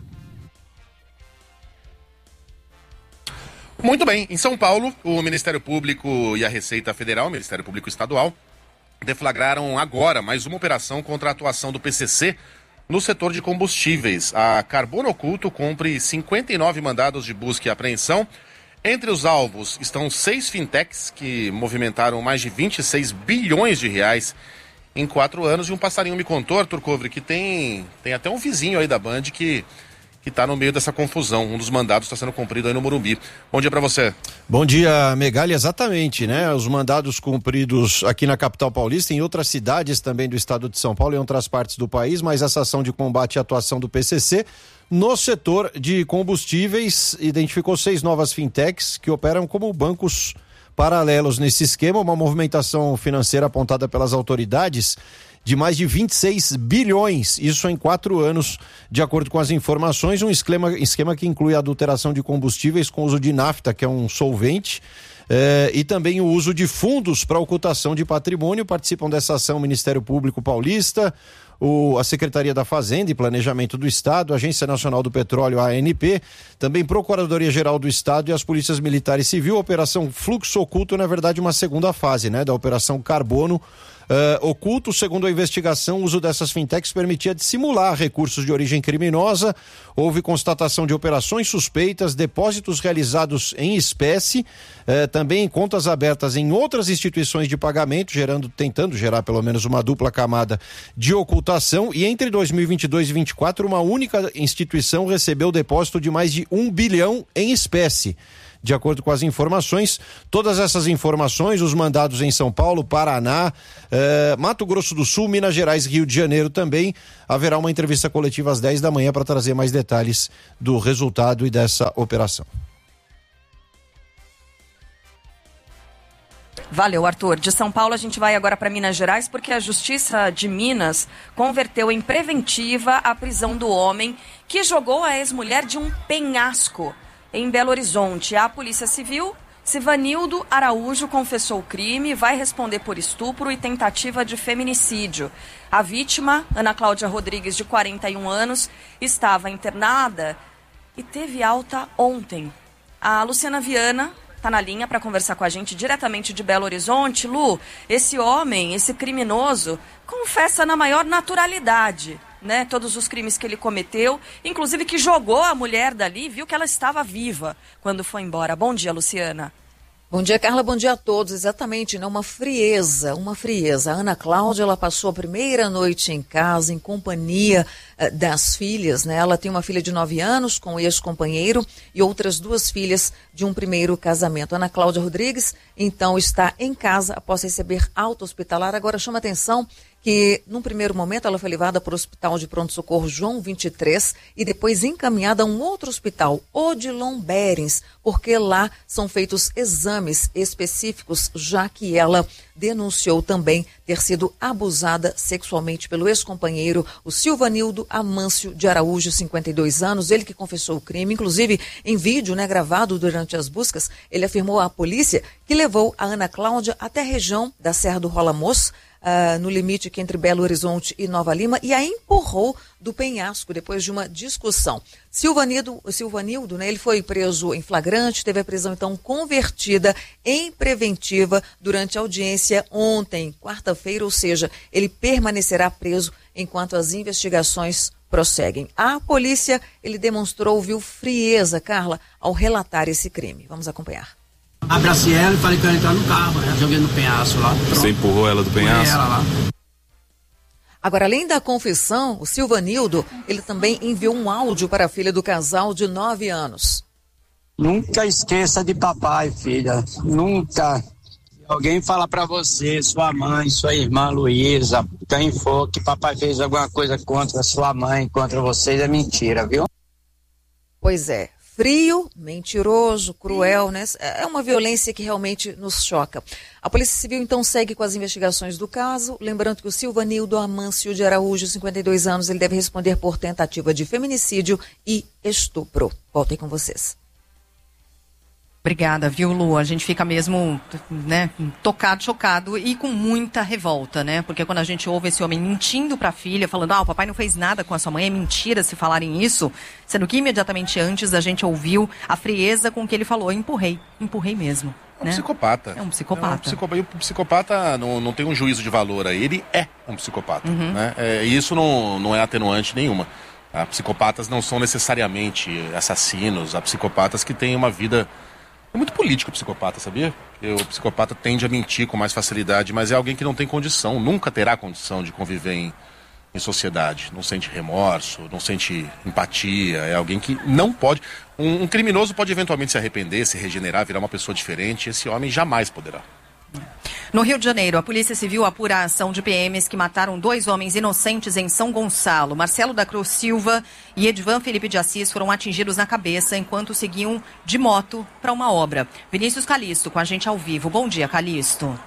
Muito bem, em São Paulo, o Ministério Público e a Receita Federal, o Ministério Público Estadual, deflagraram agora mais uma operação contra a atuação do PCC no setor de combustíveis. A Carbono Oculto cumpre 59 mandados de busca e apreensão. Entre os alvos estão 6 fintechs que movimentaram mais de 26 bilhões de reais em 4 anos. E um passarinho me contou, Arthur Covre, que tem até um vizinho aí da Band que está no meio dessa confusão. Um dos mandados está sendo cumprido aí no Morumbi. Bom dia para você. Bom dia, Megali. Exatamente, né? Os mandados cumpridos aqui na capital paulista, em outras cidades também do estado de São Paulo e em outras partes do país, mas essa ação de combate e atuação do PCC no setor de combustíveis identificou 6 novas fintechs que operam como bancos paralelos nesse esquema, uma movimentação financeira apontada pelas autoridades de mais de 26 bilhões, isso em 4 anos, de acordo com as informações, um esquema que inclui a adulteração de combustíveis com uso de nafta, que é um solvente, e também o uso de fundos para ocultação de patrimônio. Participam dessa ação o Ministério Público Paulista, a Secretaria da Fazenda e Planejamento do Estado, a Agência Nacional do Petróleo, a ANP, também Procuradoria-Geral do Estado e as Polícias Militar e Civil. A Operação Fluxo Oculto, na verdade, uma segunda fase, né, da Operação Carbono. oculto. Segundo a investigação, o uso dessas fintechs permitia dissimular recursos de origem criminosa. Houve constatação de operações suspeitas, depósitos realizados em espécie, também contas abertas em outras instituições de pagamento, tentando gerar pelo menos uma dupla camada de ocultação. E entre 2022 e 2024, uma única instituição recebeu depósito de mais de 1 bilhão em espécie. De acordo com as informações, todas essas informações, os mandados em São Paulo, Paraná, Mato Grosso do Sul, Minas Gerais, Rio de Janeiro também. Haverá uma entrevista coletiva às 10 da manhã para trazer mais detalhes do resultado e dessa operação. Valeu, Arthur. De São Paulo a gente vai agora para Minas Gerais, porque a Justiça de Minas converteu em preventiva a prisão do homem que jogou a ex-mulher de um penhasco em Belo Horizonte. A Polícia Civil, Sivanildo Araújo, confessou o crime e vai responder por estupro e tentativa de feminicídio. A vítima, Ana Cláudia Rodrigues, de 41 anos, estava internada e teve alta ontem. A Luciana Viana está na linha para conversar com a gente diretamente de Belo Horizonte. Lu, esse homem, esse criminoso, confessa na maior naturalidade, né, todos os crimes que ele cometeu, inclusive que jogou a mulher dali, viu que ela estava viva quando foi embora. Bom dia, Luciana. Bom dia, Carla, bom dia a todos. Exatamente, né? Uma frieza. A Ana Cláudia, ela passou a primeira noite em casa, em companhia das filhas, né? Ela tem uma filha de 9 anos com o ex-companheiro e outras 2 filhas de um primeiro casamento. Ana Cláudia Rodrigues, então, está em casa após receber alta hospitalar. Agora, chama atenção que, num primeiro momento, ela foi levada para o Hospital de Pronto-Socorro João 23 e depois encaminhada a um outro hospital, Odilon Berens, porque lá são feitos exames específicos, já que ela denunciou também ter sido abusada sexualmente pelo ex-companheiro, o Silvanildo Amâncio de Araújo, 52 anos, ele que confessou o crime, inclusive em vídeo, né, gravado durante as buscas, ele afirmou à polícia que levou a Ana Cláudia até a região da Serra do Rola Moço, no limite aqui entre Belo Horizonte e Nova Lima, e a empurrou do penhasco depois de uma discussão. Silvanildo, né, ele foi preso em flagrante, teve a prisão então convertida em preventiva durante a audiência ontem, quarta-feira, ou seja, ele permanecerá preso enquanto as investigações prosseguem. A polícia, ele demonstrou, frieza, Carla, ao relatar esse crime. Vamos acompanhar. Abracei ela e falei que eu ia entrar no carro, né? Joguei no penhasco lá. Pronto. Você empurrou ela do penhasco? Ela lá. Agora, além da confissão, o Silvanildo, ele também enviou um áudio para a filha do casal de 9 anos. Nunca esqueça de papai, filha. Nunca. Alguém fala para você, sua mãe, sua irmã Luísa, quem for que papai fez alguma coisa contra sua mãe, contra vocês, é mentira, viu? Pois é. Frio, mentiroso, cruel, né? É uma violência que realmente nos choca. A Polícia Civil, então, segue com as investigações do caso. Lembrando que o Silvanildo Amâncio de Araújo, 52 anos, ele deve responder por tentativa de feminicídio e estupro. Voltem com vocês. Obrigada, viu, Lu? A gente fica mesmo, né, tocado, chocado e com muita revolta, né? Porque quando a gente ouve esse homem mentindo pra filha, falando, o papai não fez nada com a sua mãe, é mentira se falarem isso, sendo que imediatamente antes a gente ouviu a frieza com que ele falou, empurrei mesmo. É um psicopata. É um psicopata. E o psicopata não tem um juízo de valor aí, ele é um psicopata, né? E isso não é atenuante nenhuma. Psicopatas não são necessariamente assassinos, há psicopatas que têm uma vida... É muito político o psicopata, sabia? O psicopata tende a mentir com mais facilidade, mas é alguém que não tem condição, nunca terá condição de conviver em sociedade. Não sente remorso, não sente empatia, é alguém que não pode... Um criminoso pode eventualmente se arrepender, se regenerar, virar uma pessoa diferente, esse homem jamais poderá. No Rio de Janeiro, a Polícia Civil apura a ação de PMs que mataram 2 homens inocentes em São Gonçalo. Marcelo da Cruz Silva e Edvan Felipe de Assis foram atingidos na cabeça enquanto seguiam de moto para uma obra. Vinícius Calisto com a gente ao vivo. Bom dia, Calisto.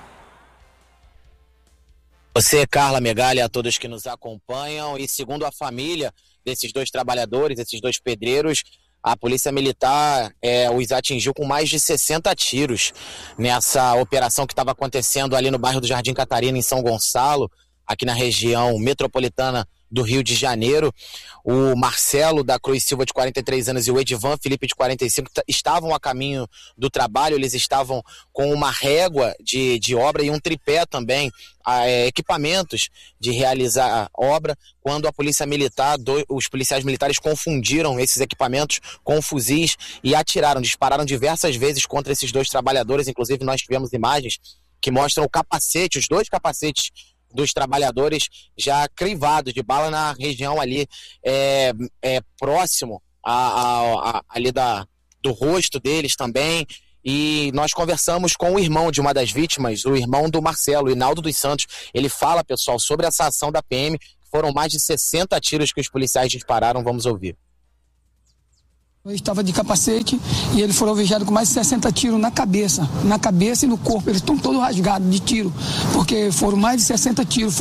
Você, Carla Megali, a todos que nos acompanham. E segundo a família desses 2 trabalhadores, esses 2 pedreiros, a Polícia Militar os atingiu com mais de 60 tiros nessa operação que estava acontecendo ali no bairro do Jardim Catarina, em São Gonçalo, aqui na região metropolitana do Rio de Janeiro. O Marcelo da Cruz Silva, de 43 anos, e o Edivan Felipe, de 45, estavam a caminho do trabalho. Eles estavam com uma régua de obra e um tripé também, equipamentos de realizar a obra, quando a polícia militar, os policiais militares confundiram esses equipamentos com fuzis e dispararam diversas vezes contra esses dois trabalhadores. Inclusive nós tivemos imagens que mostram os dois capacetes dos trabalhadores já crivados de bala na região ali, próximo ali do rosto deles também. E nós conversamos com o irmão de uma das vítimas, o irmão do Marcelo, o Hinaldo dos Santos. Ele fala, pessoal, sobre essa ação da PM. Foram mais de 60 tiros que os policiais dispararam. Vamos ouvir. Eu estava de capacete e eles foram alvejados com mais de 60 tiros na cabeça e no corpo. Eles estão todos rasgados de tiro, porque foram mais de 60 tiros.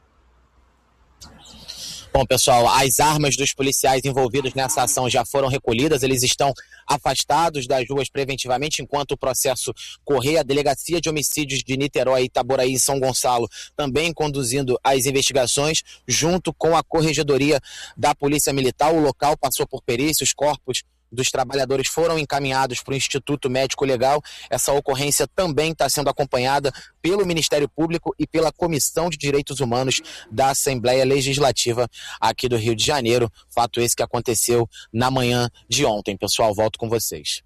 Bom, pessoal, as armas dos policiais envolvidos nessa ação já foram recolhidas. Eles estão afastados das ruas preventivamente enquanto o processo correr. A Delegacia de Homicídios de Niterói, Itaboraí e São Gonçalo também conduzindo as investigações, junto com a Corregedoria da Polícia Militar. O local passou por perícia, os corpos dos trabalhadores foram encaminhados para o Instituto Médico Legal. Essa ocorrência também está sendo acompanhada pelo Ministério Público e pela Comissão de Direitos Humanos da Assembleia Legislativa aqui do Rio de Janeiro. Fato esse que aconteceu na manhã de ontem. Pessoal, volto com vocês.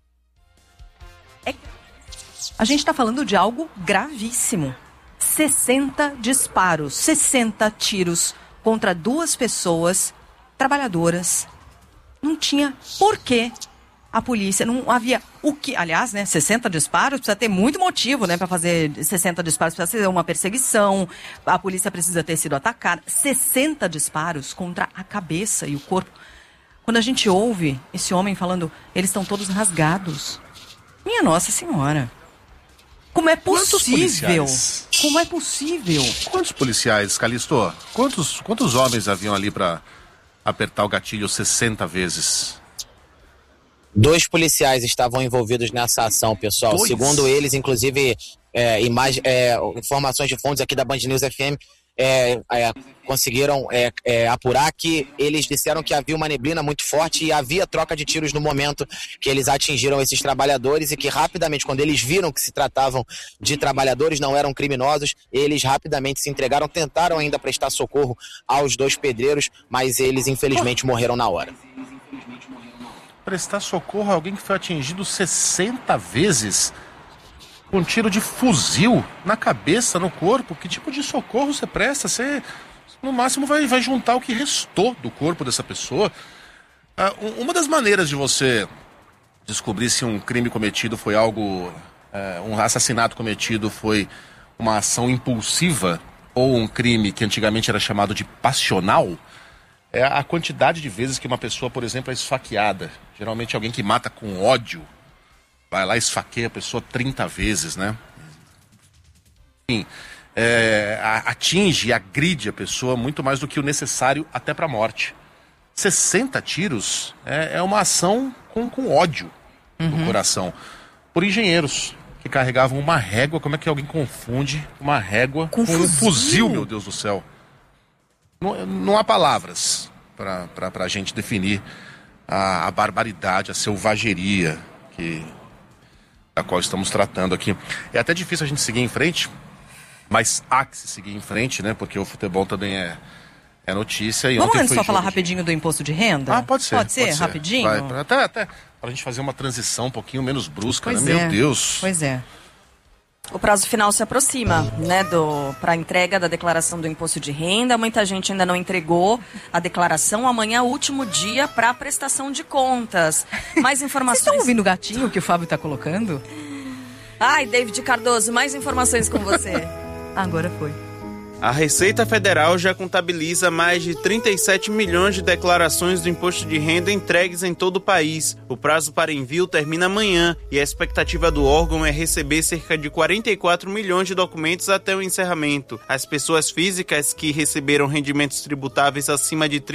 A gente está falando de algo gravíssimo. 60 disparos, 60 tiros contra duas pessoas trabalhadoras. Não tinha porquê a polícia, não havia o que... Aliás, 60 disparos, precisa ter muito motivo, para fazer 60 disparos, precisa ser uma perseguição, a polícia precisa ter sido atacada. 60 disparos contra a cabeça e o corpo. Quando a gente ouve esse homem falando, eles estão todos rasgados. Minha Nossa Senhora. Como é possível? Como é possível? Quantos policiais, Calixto? Quantos homens haviam ali para apertar o gatilho 60 vezes? 2 policiais estavam envolvidos nessa ação, pessoal. 2? Segundo eles, inclusive, informações de fontes aqui da Band News FM conseguiram apurar que eles disseram que havia uma neblina muito forte e havia troca de tiros no momento que eles atingiram esses trabalhadores, e que rapidamente, quando eles viram que se tratavam de trabalhadores, não eram criminosos, eles rapidamente se entregaram, tentaram ainda prestar socorro aos 2 pedreiros, mas eles infelizmente morreram na hora. Prestar socorro a alguém que foi atingido 60 vezes com um tiro de fuzil na cabeça, no corpo? Que tipo de socorro você presta? Você, no máximo, vai juntar o que restou do corpo dessa pessoa. Uma das maneiras de você descobrir se um crime cometido foi um assassinato cometido foi uma ação impulsiva ou um crime que antigamente era chamado de passional, é a quantidade de vezes que uma pessoa, por exemplo, é esfaqueada. Geralmente alguém que mata com ódio vai lá e esfaqueia a pessoa 30 vezes, né? Enfim, atinge e agride a pessoa muito mais do que o necessário até para a morte. 60 tiros é uma ação com ódio no coração. Por engenheiros que carregavam uma régua. Como é que alguém confunde uma régua com um fuzil, meu Deus do céu? Não há palavras para a gente definir a barbaridade, a selvageria da qual estamos tratando aqui. É até difícil a gente seguir em frente, mas há que se seguir em frente, né? Porque o futebol também é notícia. E vamos ontem antes só falar rapidinho do imposto de renda? Pode ser. Pode ser, rapidinho? Até para a gente fazer uma transição um pouquinho menos brusca, pois né? Meu Deus. Pois é. O prazo final se aproxima, para a entrega da declaração do imposto de renda. Muita gente ainda não entregou a declaração. Amanhã é o último dia para a prestação de contas. Mais informações. Vocês estão ouvindo o gatinho que o Fábio está colocando? Ai, David Cardoso, mais informações com você. Agora foi. A Receita Federal já contabiliza mais de 37 milhões de declarações do imposto de renda entregues em todo o país. O prazo para envio termina amanhã e a expectativa do órgão é receber cerca de 44 milhões de documentos até o encerramento. As pessoas físicas que receberam rendimentos tributáveis acima de R$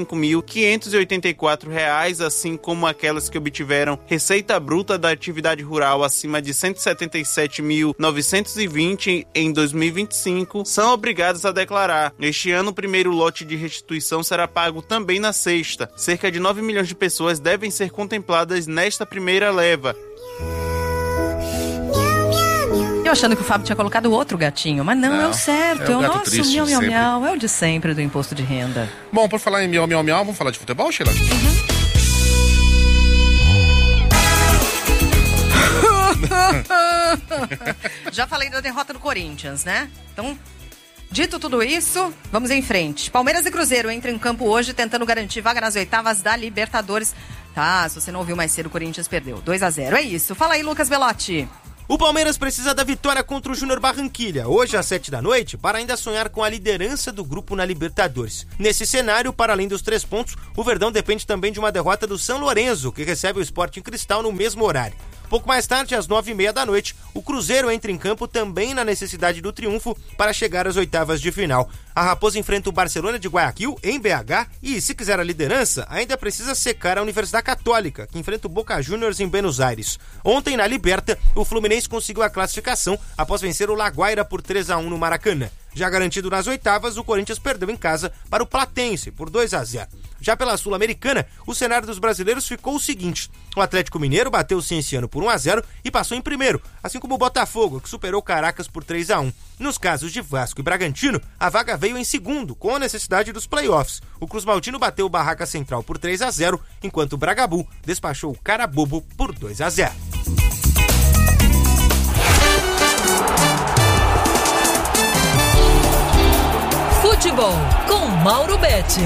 35.584, assim como aquelas que obtiveram receita bruta da atividade rural acima de R$ 177.920 em 2025, são obrigadas obrigadas a declarar. Este ano, o primeiro lote de restituição será pago também na sexta. Cerca de 9 milhões de pessoas devem ser contempladas nesta primeira leva. Eu achando que o Fábio tinha colocado outro gatinho, mas não, é o certo. É o nosso miau, miau, miau. É o de sempre do imposto de renda. Bom, por falar em miau, miau, miau, vamos falar de futebol, Sheila? Já falei da derrota do Corinthians, né? Então, dito tudo isso, vamos em frente. Palmeiras e Cruzeiro entram em campo hoje tentando garantir vaga nas oitavas da Libertadores. Tá, se você não ouviu mais cedo, o Corinthians perdeu 2-0. É isso. Fala aí, Lucas Belotti. O Palmeiras precisa da vitória contra o Júnior Barranquilla, hoje às 19h, para ainda sonhar com a liderança do grupo na Libertadores. Nesse cenário, para além dos 3 pontos, o Verdão depende também de uma derrota do São Lourenço, que recebe o Sporting Cristal no mesmo horário. Pouco mais tarde, às 21h30, o Cruzeiro entra em campo também na necessidade do triunfo para chegar às oitavas de final. A Raposa enfrenta o Barcelona de Guayaquil, em BH, e, se quiser a liderança, ainda precisa secar a Universidade Católica, que enfrenta o Boca Juniors em Buenos Aires. Ontem, na Liberta, o Fluminense conseguiu a classificação após vencer o La Guaira por 3-1 no Maracanã. Já garantido nas oitavas, o Corinthians perdeu em casa para o Platense por 2-0. Já pela Sul-Americana, o cenário dos brasileiros ficou o seguinte: o Atlético Mineiro bateu o Cienciano por 1-0 e passou em primeiro, assim como o Botafogo, que superou o Caracas por 3-1. Nos casos de Vasco e Bragantino, a vaga veio em segundo, com a necessidade dos playoffs. O Cruz Maltino bateu o Barraca Central por 3-0, enquanto o Bragabu despachou o Carabobo por 2-0. Futebol com Mauro Betti.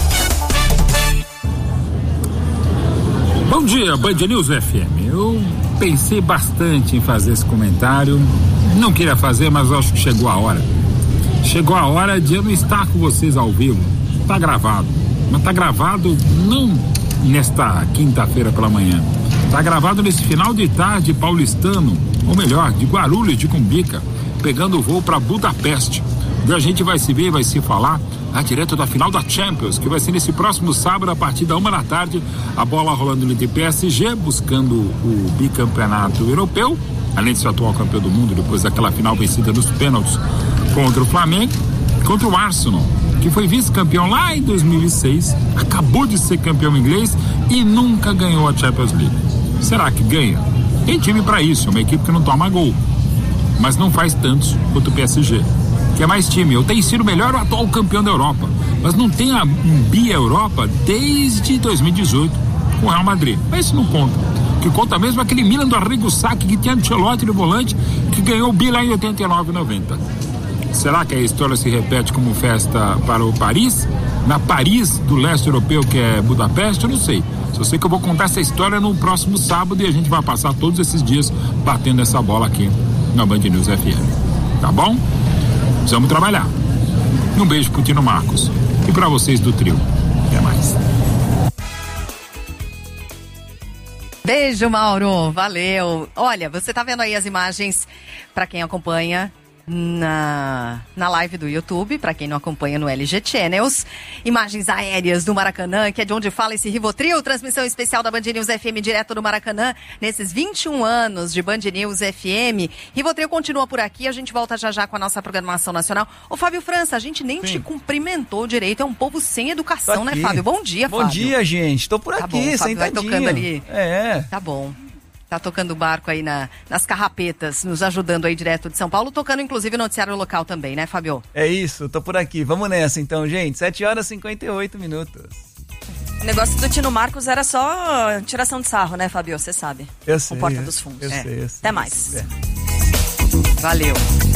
Bom dia, Band News FM. Eu pensei bastante em fazer esse comentário. Não queria fazer, mas acho que chegou a hora. Chegou a hora de eu não estar com vocês ao vivo. Tá gravado. Mas tá gravado não nesta quinta-feira pela manhã. Tá gravado nesse final de tarde paulistano, ou melhor, de Guarulhos, de Cumbica, pegando o voo para Budapeste. E a gente vai se ver, vai se falar direto da final da Champions, que vai ser nesse próximo sábado, a partir da 13h, a bola rolando entre PSG, buscando o bicampeonato europeu, além de ser atual campeão do mundo, depois daquela final vencida nos pênaltis contra o Flamengo, contra o Arsenal, que foi vice-campeão lá em 2006, acabou de ser campeão inglês e nunca ganhou a Champions League. Será que ganha? Tem time para isso, é uma equipe que não toma gol, mas não faz tantos quanto o PSG, que é mais time. Eu tenho sido o melhor atual campeão da Europa, mas não tem um bi-Europa desde 2018 com o Real Madrid. Mas isso não conta. O que conta mesmo é aquele Milan do Arrigo Sacchi, que tinha Ancelotti no volante, que ganhou o bi lá em 89 e 90. Será que a história se repete como festa para o Paris? Na Paris do leste europeu, que é Budapeste? Eu não sei. Só sei que eu vou contar essa história no próximo sábado e a gente vai passar todos esses dias batendo essa bola aqui na Band News FM. Tá bom? Precisamos trabalhar. Um beijo pro Tino Marcos. E para vocês do trio. Até mais. Beijo, Mauro. Valeu. Olha, você tá vendo aí as imagens para quem acompanha na live do YouTube, para quem não acompanha no LG Channels, imagens aéreas do Maracanã, que é de onde fala esse Rivotril, transmissão especial da Band News FM direto do Maracanã, nesses 21 anos de Band News FM. Rivotril continua por aqui, a gente volta já já com a nossa programação nacional. Ô Fábio França, a gente nem te cumprimentou direito, é um povo sem educação, né, Fábio? Bom dia, Fábio. Bom dia, gente, tô por aqui, bom, Fábio, sentadinho. vai tocando ali. É. Tá bom. Tá tocando o barco aí nas carrapetas, nos ajudando aí direto de São Paulo, tocando inclusive o noticiário local também, né, Fábio? É isso, tô por aqui. Vamos nessa então, gente. 7h58. O negócio do Tino Marcos era só tiração de sarro, né, Fábio? Você sabe. Eu sei. O Porta dos Fundos. Eu sei. Até mais. Valeu.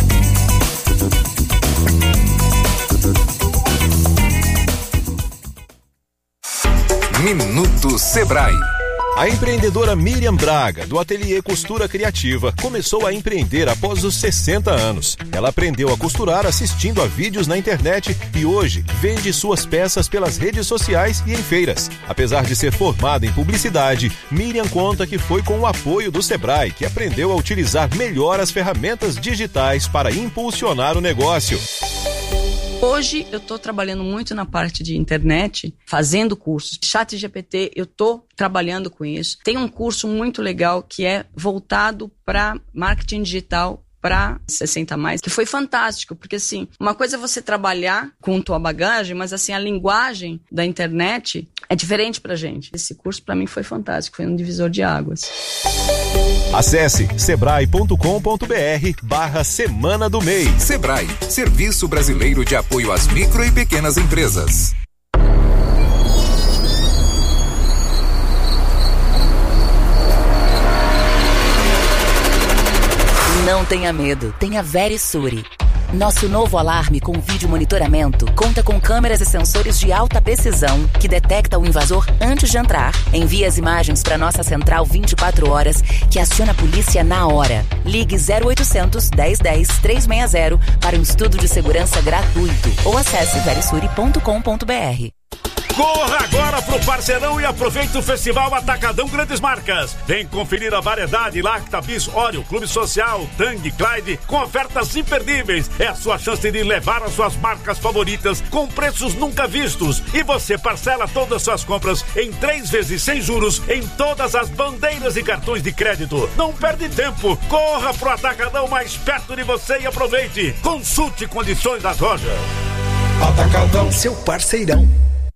Minuto Sebrae. A empreendedora Miriam Braga, do ateliê Costura Criativa, começou a empreender após os 60 anos. Ela aprendeu a costurar assistindo a vídeos na internet e hoje vende suas peças pelas redes sociais e em feiras. Apesar de ser formada em publicidade, Miriam conta que foi com o apoio do Sebrae que aprendeu a utilizar melhor as ferramentas digitais para impulsionar o negócio. Hoje eu estou trabalhando muito na parte de internet, fazendo cursos. ChatGPT, eu estou trabalhando com isso. Tem um curso muito legal que é voltado para marketing digital para 60 mais, que foi fantástico, porque assim, uma coisa é você trabalhar com tua bagagem, mas assim, a linguagem da internet é diferente pra gente. Esse curso pra mim foi fantástico, foi um divisor de águas. Acesse sebrae.com.br/Semana do MEI. Sebrae, Serviço Brasileiro de Apoio às Micro e Pequenas Empresas. Não tenha medo, tenha Verisure. Nosso novo alarme com vídeo monitoramento conta com câmeras e sensores de alta precisão que detecta o invasor antes de entrar, envia as imagens para nossa central 24 horas, que aciona a polícia na hora. Ligue 0800 1010 360 para um estudo de segurança gratuito ou acesse verisure.com.br. Corra agora pro Parceirão e aproveite o Festival Atacadão Grandes Marcas. Vem conferir a variedade Lactabis, Oreo, Clube Social, Tang, Clyde, com ofertas imperdíveis. É a sua chance de levar as suas marcas favoritas com preços nunca vistos. E você parcela todas as suas compras em 3 vezes sem juros em todas as bandeiras e cartões de crédito. Não perde tempo. Corra pro Atacadão mais perto de você e aproveite. Consulte condições das lojas. Atacadão, seu parceirão.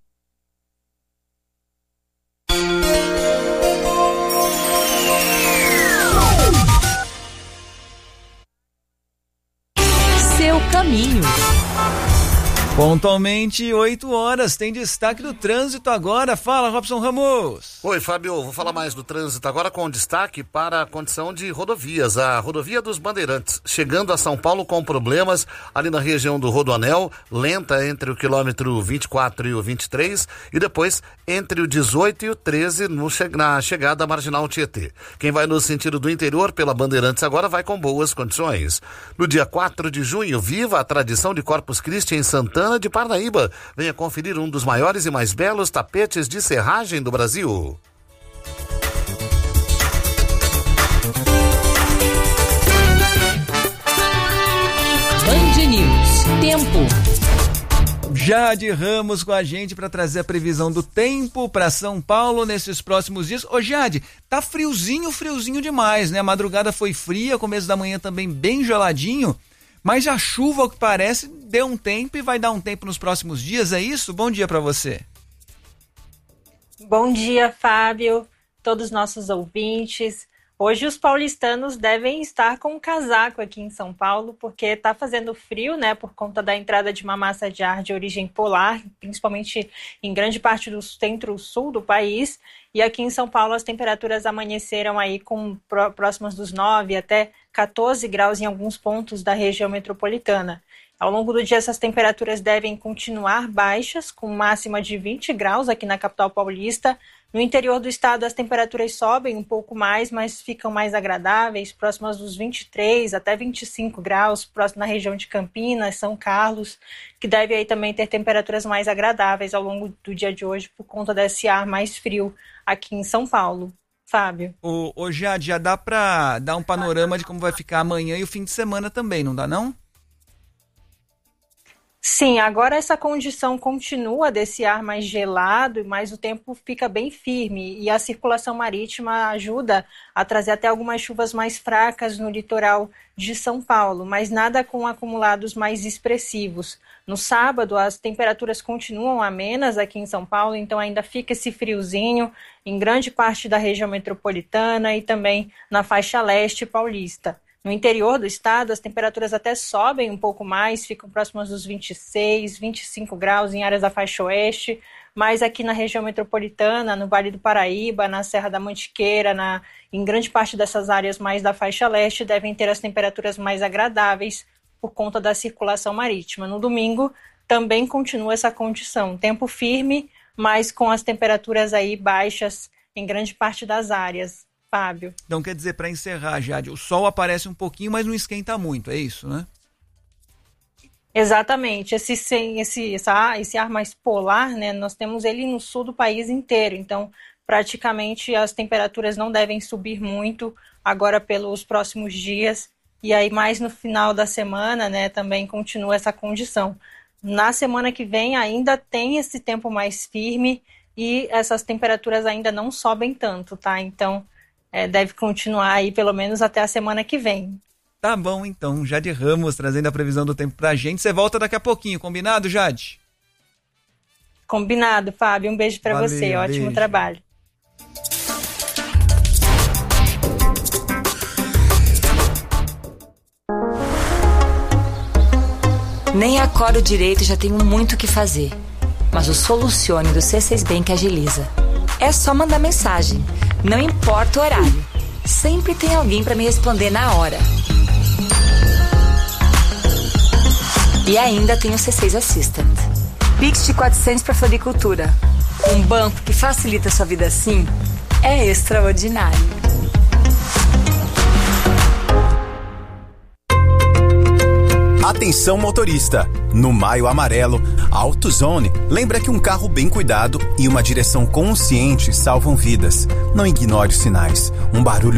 Seu caminho. Pontualmente 8 horas, tem destaque do trânsito agora. Fala, Robson Ramos. Oi, Fábio, vou falar mais do trânsito agora com destaque para a condição de rodovias. A rodovia dos Bandeirantes, chegando a São Paulo com problemas ali na região do Rodoanel, lenta entre o quilômetro 24 e o 23 e depois entre o 18 e o 13 na chegada à Marginal Tietê. Quem vai no sentido do interior pela Bandeirantes agora vai com boas condições. No dia 4 de junho, viva a tradição de Corpus Christi em Santana de Parnaíba. Venha conferir um dos maiores e mais belos tapetes de serragem do Brasil. Band News. Tempo. Jade Ramos com a gente para trazer a previsão do tempo para São Paulo nesses próximos dias. Ô Jade, tá friozinho demais, né? A madrugada foi fria, começo da manhã também bem geladinho. Mas a chuva, ao que parece, deu um tempo e vai dar um tempo nos próximos dias, é isso? Bom dia para você. Bom dia, Fábio, todos os nossos ouvintes. Hoje os paulistanos devem estar com um casaco aqui em São Paulo, porque está fazendo frio, né, por conta da entrada de uma massa de ar de origem polar, principalmente em grande parte do centro-sul do país. E aqui em São Paulo as temperaturas amanheceram aí com próximas dos 9 até 14 graus em alguns pontos da região metropolitana. Ao longo do dia essas temperaturas devem continuar baixas, com máxima de 20 graus aqui na capital paulista. No interior do estado as temperaturas sobem um pouco mais, mas ficam mais agradáveis, próximas dos 23 até 25 graus, próximo na região de Campinas, São Carlos, que deve aí também ter temperaturas mais agradáveis ao longo do dia de hoje por conta desse ar mais frio aqui em São Paulo. Fábio. Ô Jade, já dá para dar um panorama de como vai ficar amanhã e o fim de semana também, não dá não? Sim, agora essa condição continua desse ar mais gelado, mas o tempo fica bem firme e a circulação marítima ajuda a trazer até algumas chuvas mais fracas no litoral de São Paulo, mas nada com acumulados mais expressivos. No sábado, as temperaturas continuam amenas aqui em São Paulo, então ainda fica esse friozinho em grande parte da região metropolitana e também na faixa leste paulista. No interior do estado, as temperaturas até sobem um pouco mais, ficam próximas dos 26, 25 graus em áreas da faixa oeste, mas aqui na região metropolitana, no Vale do Paraíba, na Serra da Mantiqueira, em grande parte dessas áreas mais da faixa leste, devem ter as temperaturas mais agradáveis por conta da circulação marítima. No domingo, também continua essa condição, tempo firme, mas com as temperaturas aí baixas em grande parte das áreas. Fábio. Então quer dizer, para encerrar, Jade, o sol aparece um pouquinho, mas não esquenta muito, é isso, né? Exatamente, esse ar mais polar, né, nós temos ele no sul do país inteiro, então praticamente as temperaturas não devem subir muito agora pelos próximos dias, e aí mais no final da semana, né, também continua essa condição. Na semana que vem ainda tem esse tempo mais firme e essas temperaturas ainda não sobem tanto, tá? Então deve continuar aí pelo menos até a semana que vem. Tá bom, então. Jade Ramos trazendo a previsão do tempo pra gente. Você volta daqui a pouquinho, combinado, Jade? Combinado, Fábio. Um beijo pra você. Ótimo beijo. Trabalho. Nem acordo direito e já tenho muito o que fazer. Mas o Solucione do C6 Bank agiliza. É só mandar mensagem. Não importa o horário. Sempre tem alguém para me responder na hora. E ainda tem o C6 Assistant. Pix de 400 para floricultura. Um banco que facilita a sua vida assim é extraordinário. Atenção motorista, no Maio Amarelo, a AutoZone lembra que um carro bem cuidado e uma direção consciente salvam vidas. Não ignore os sinais. Um barulho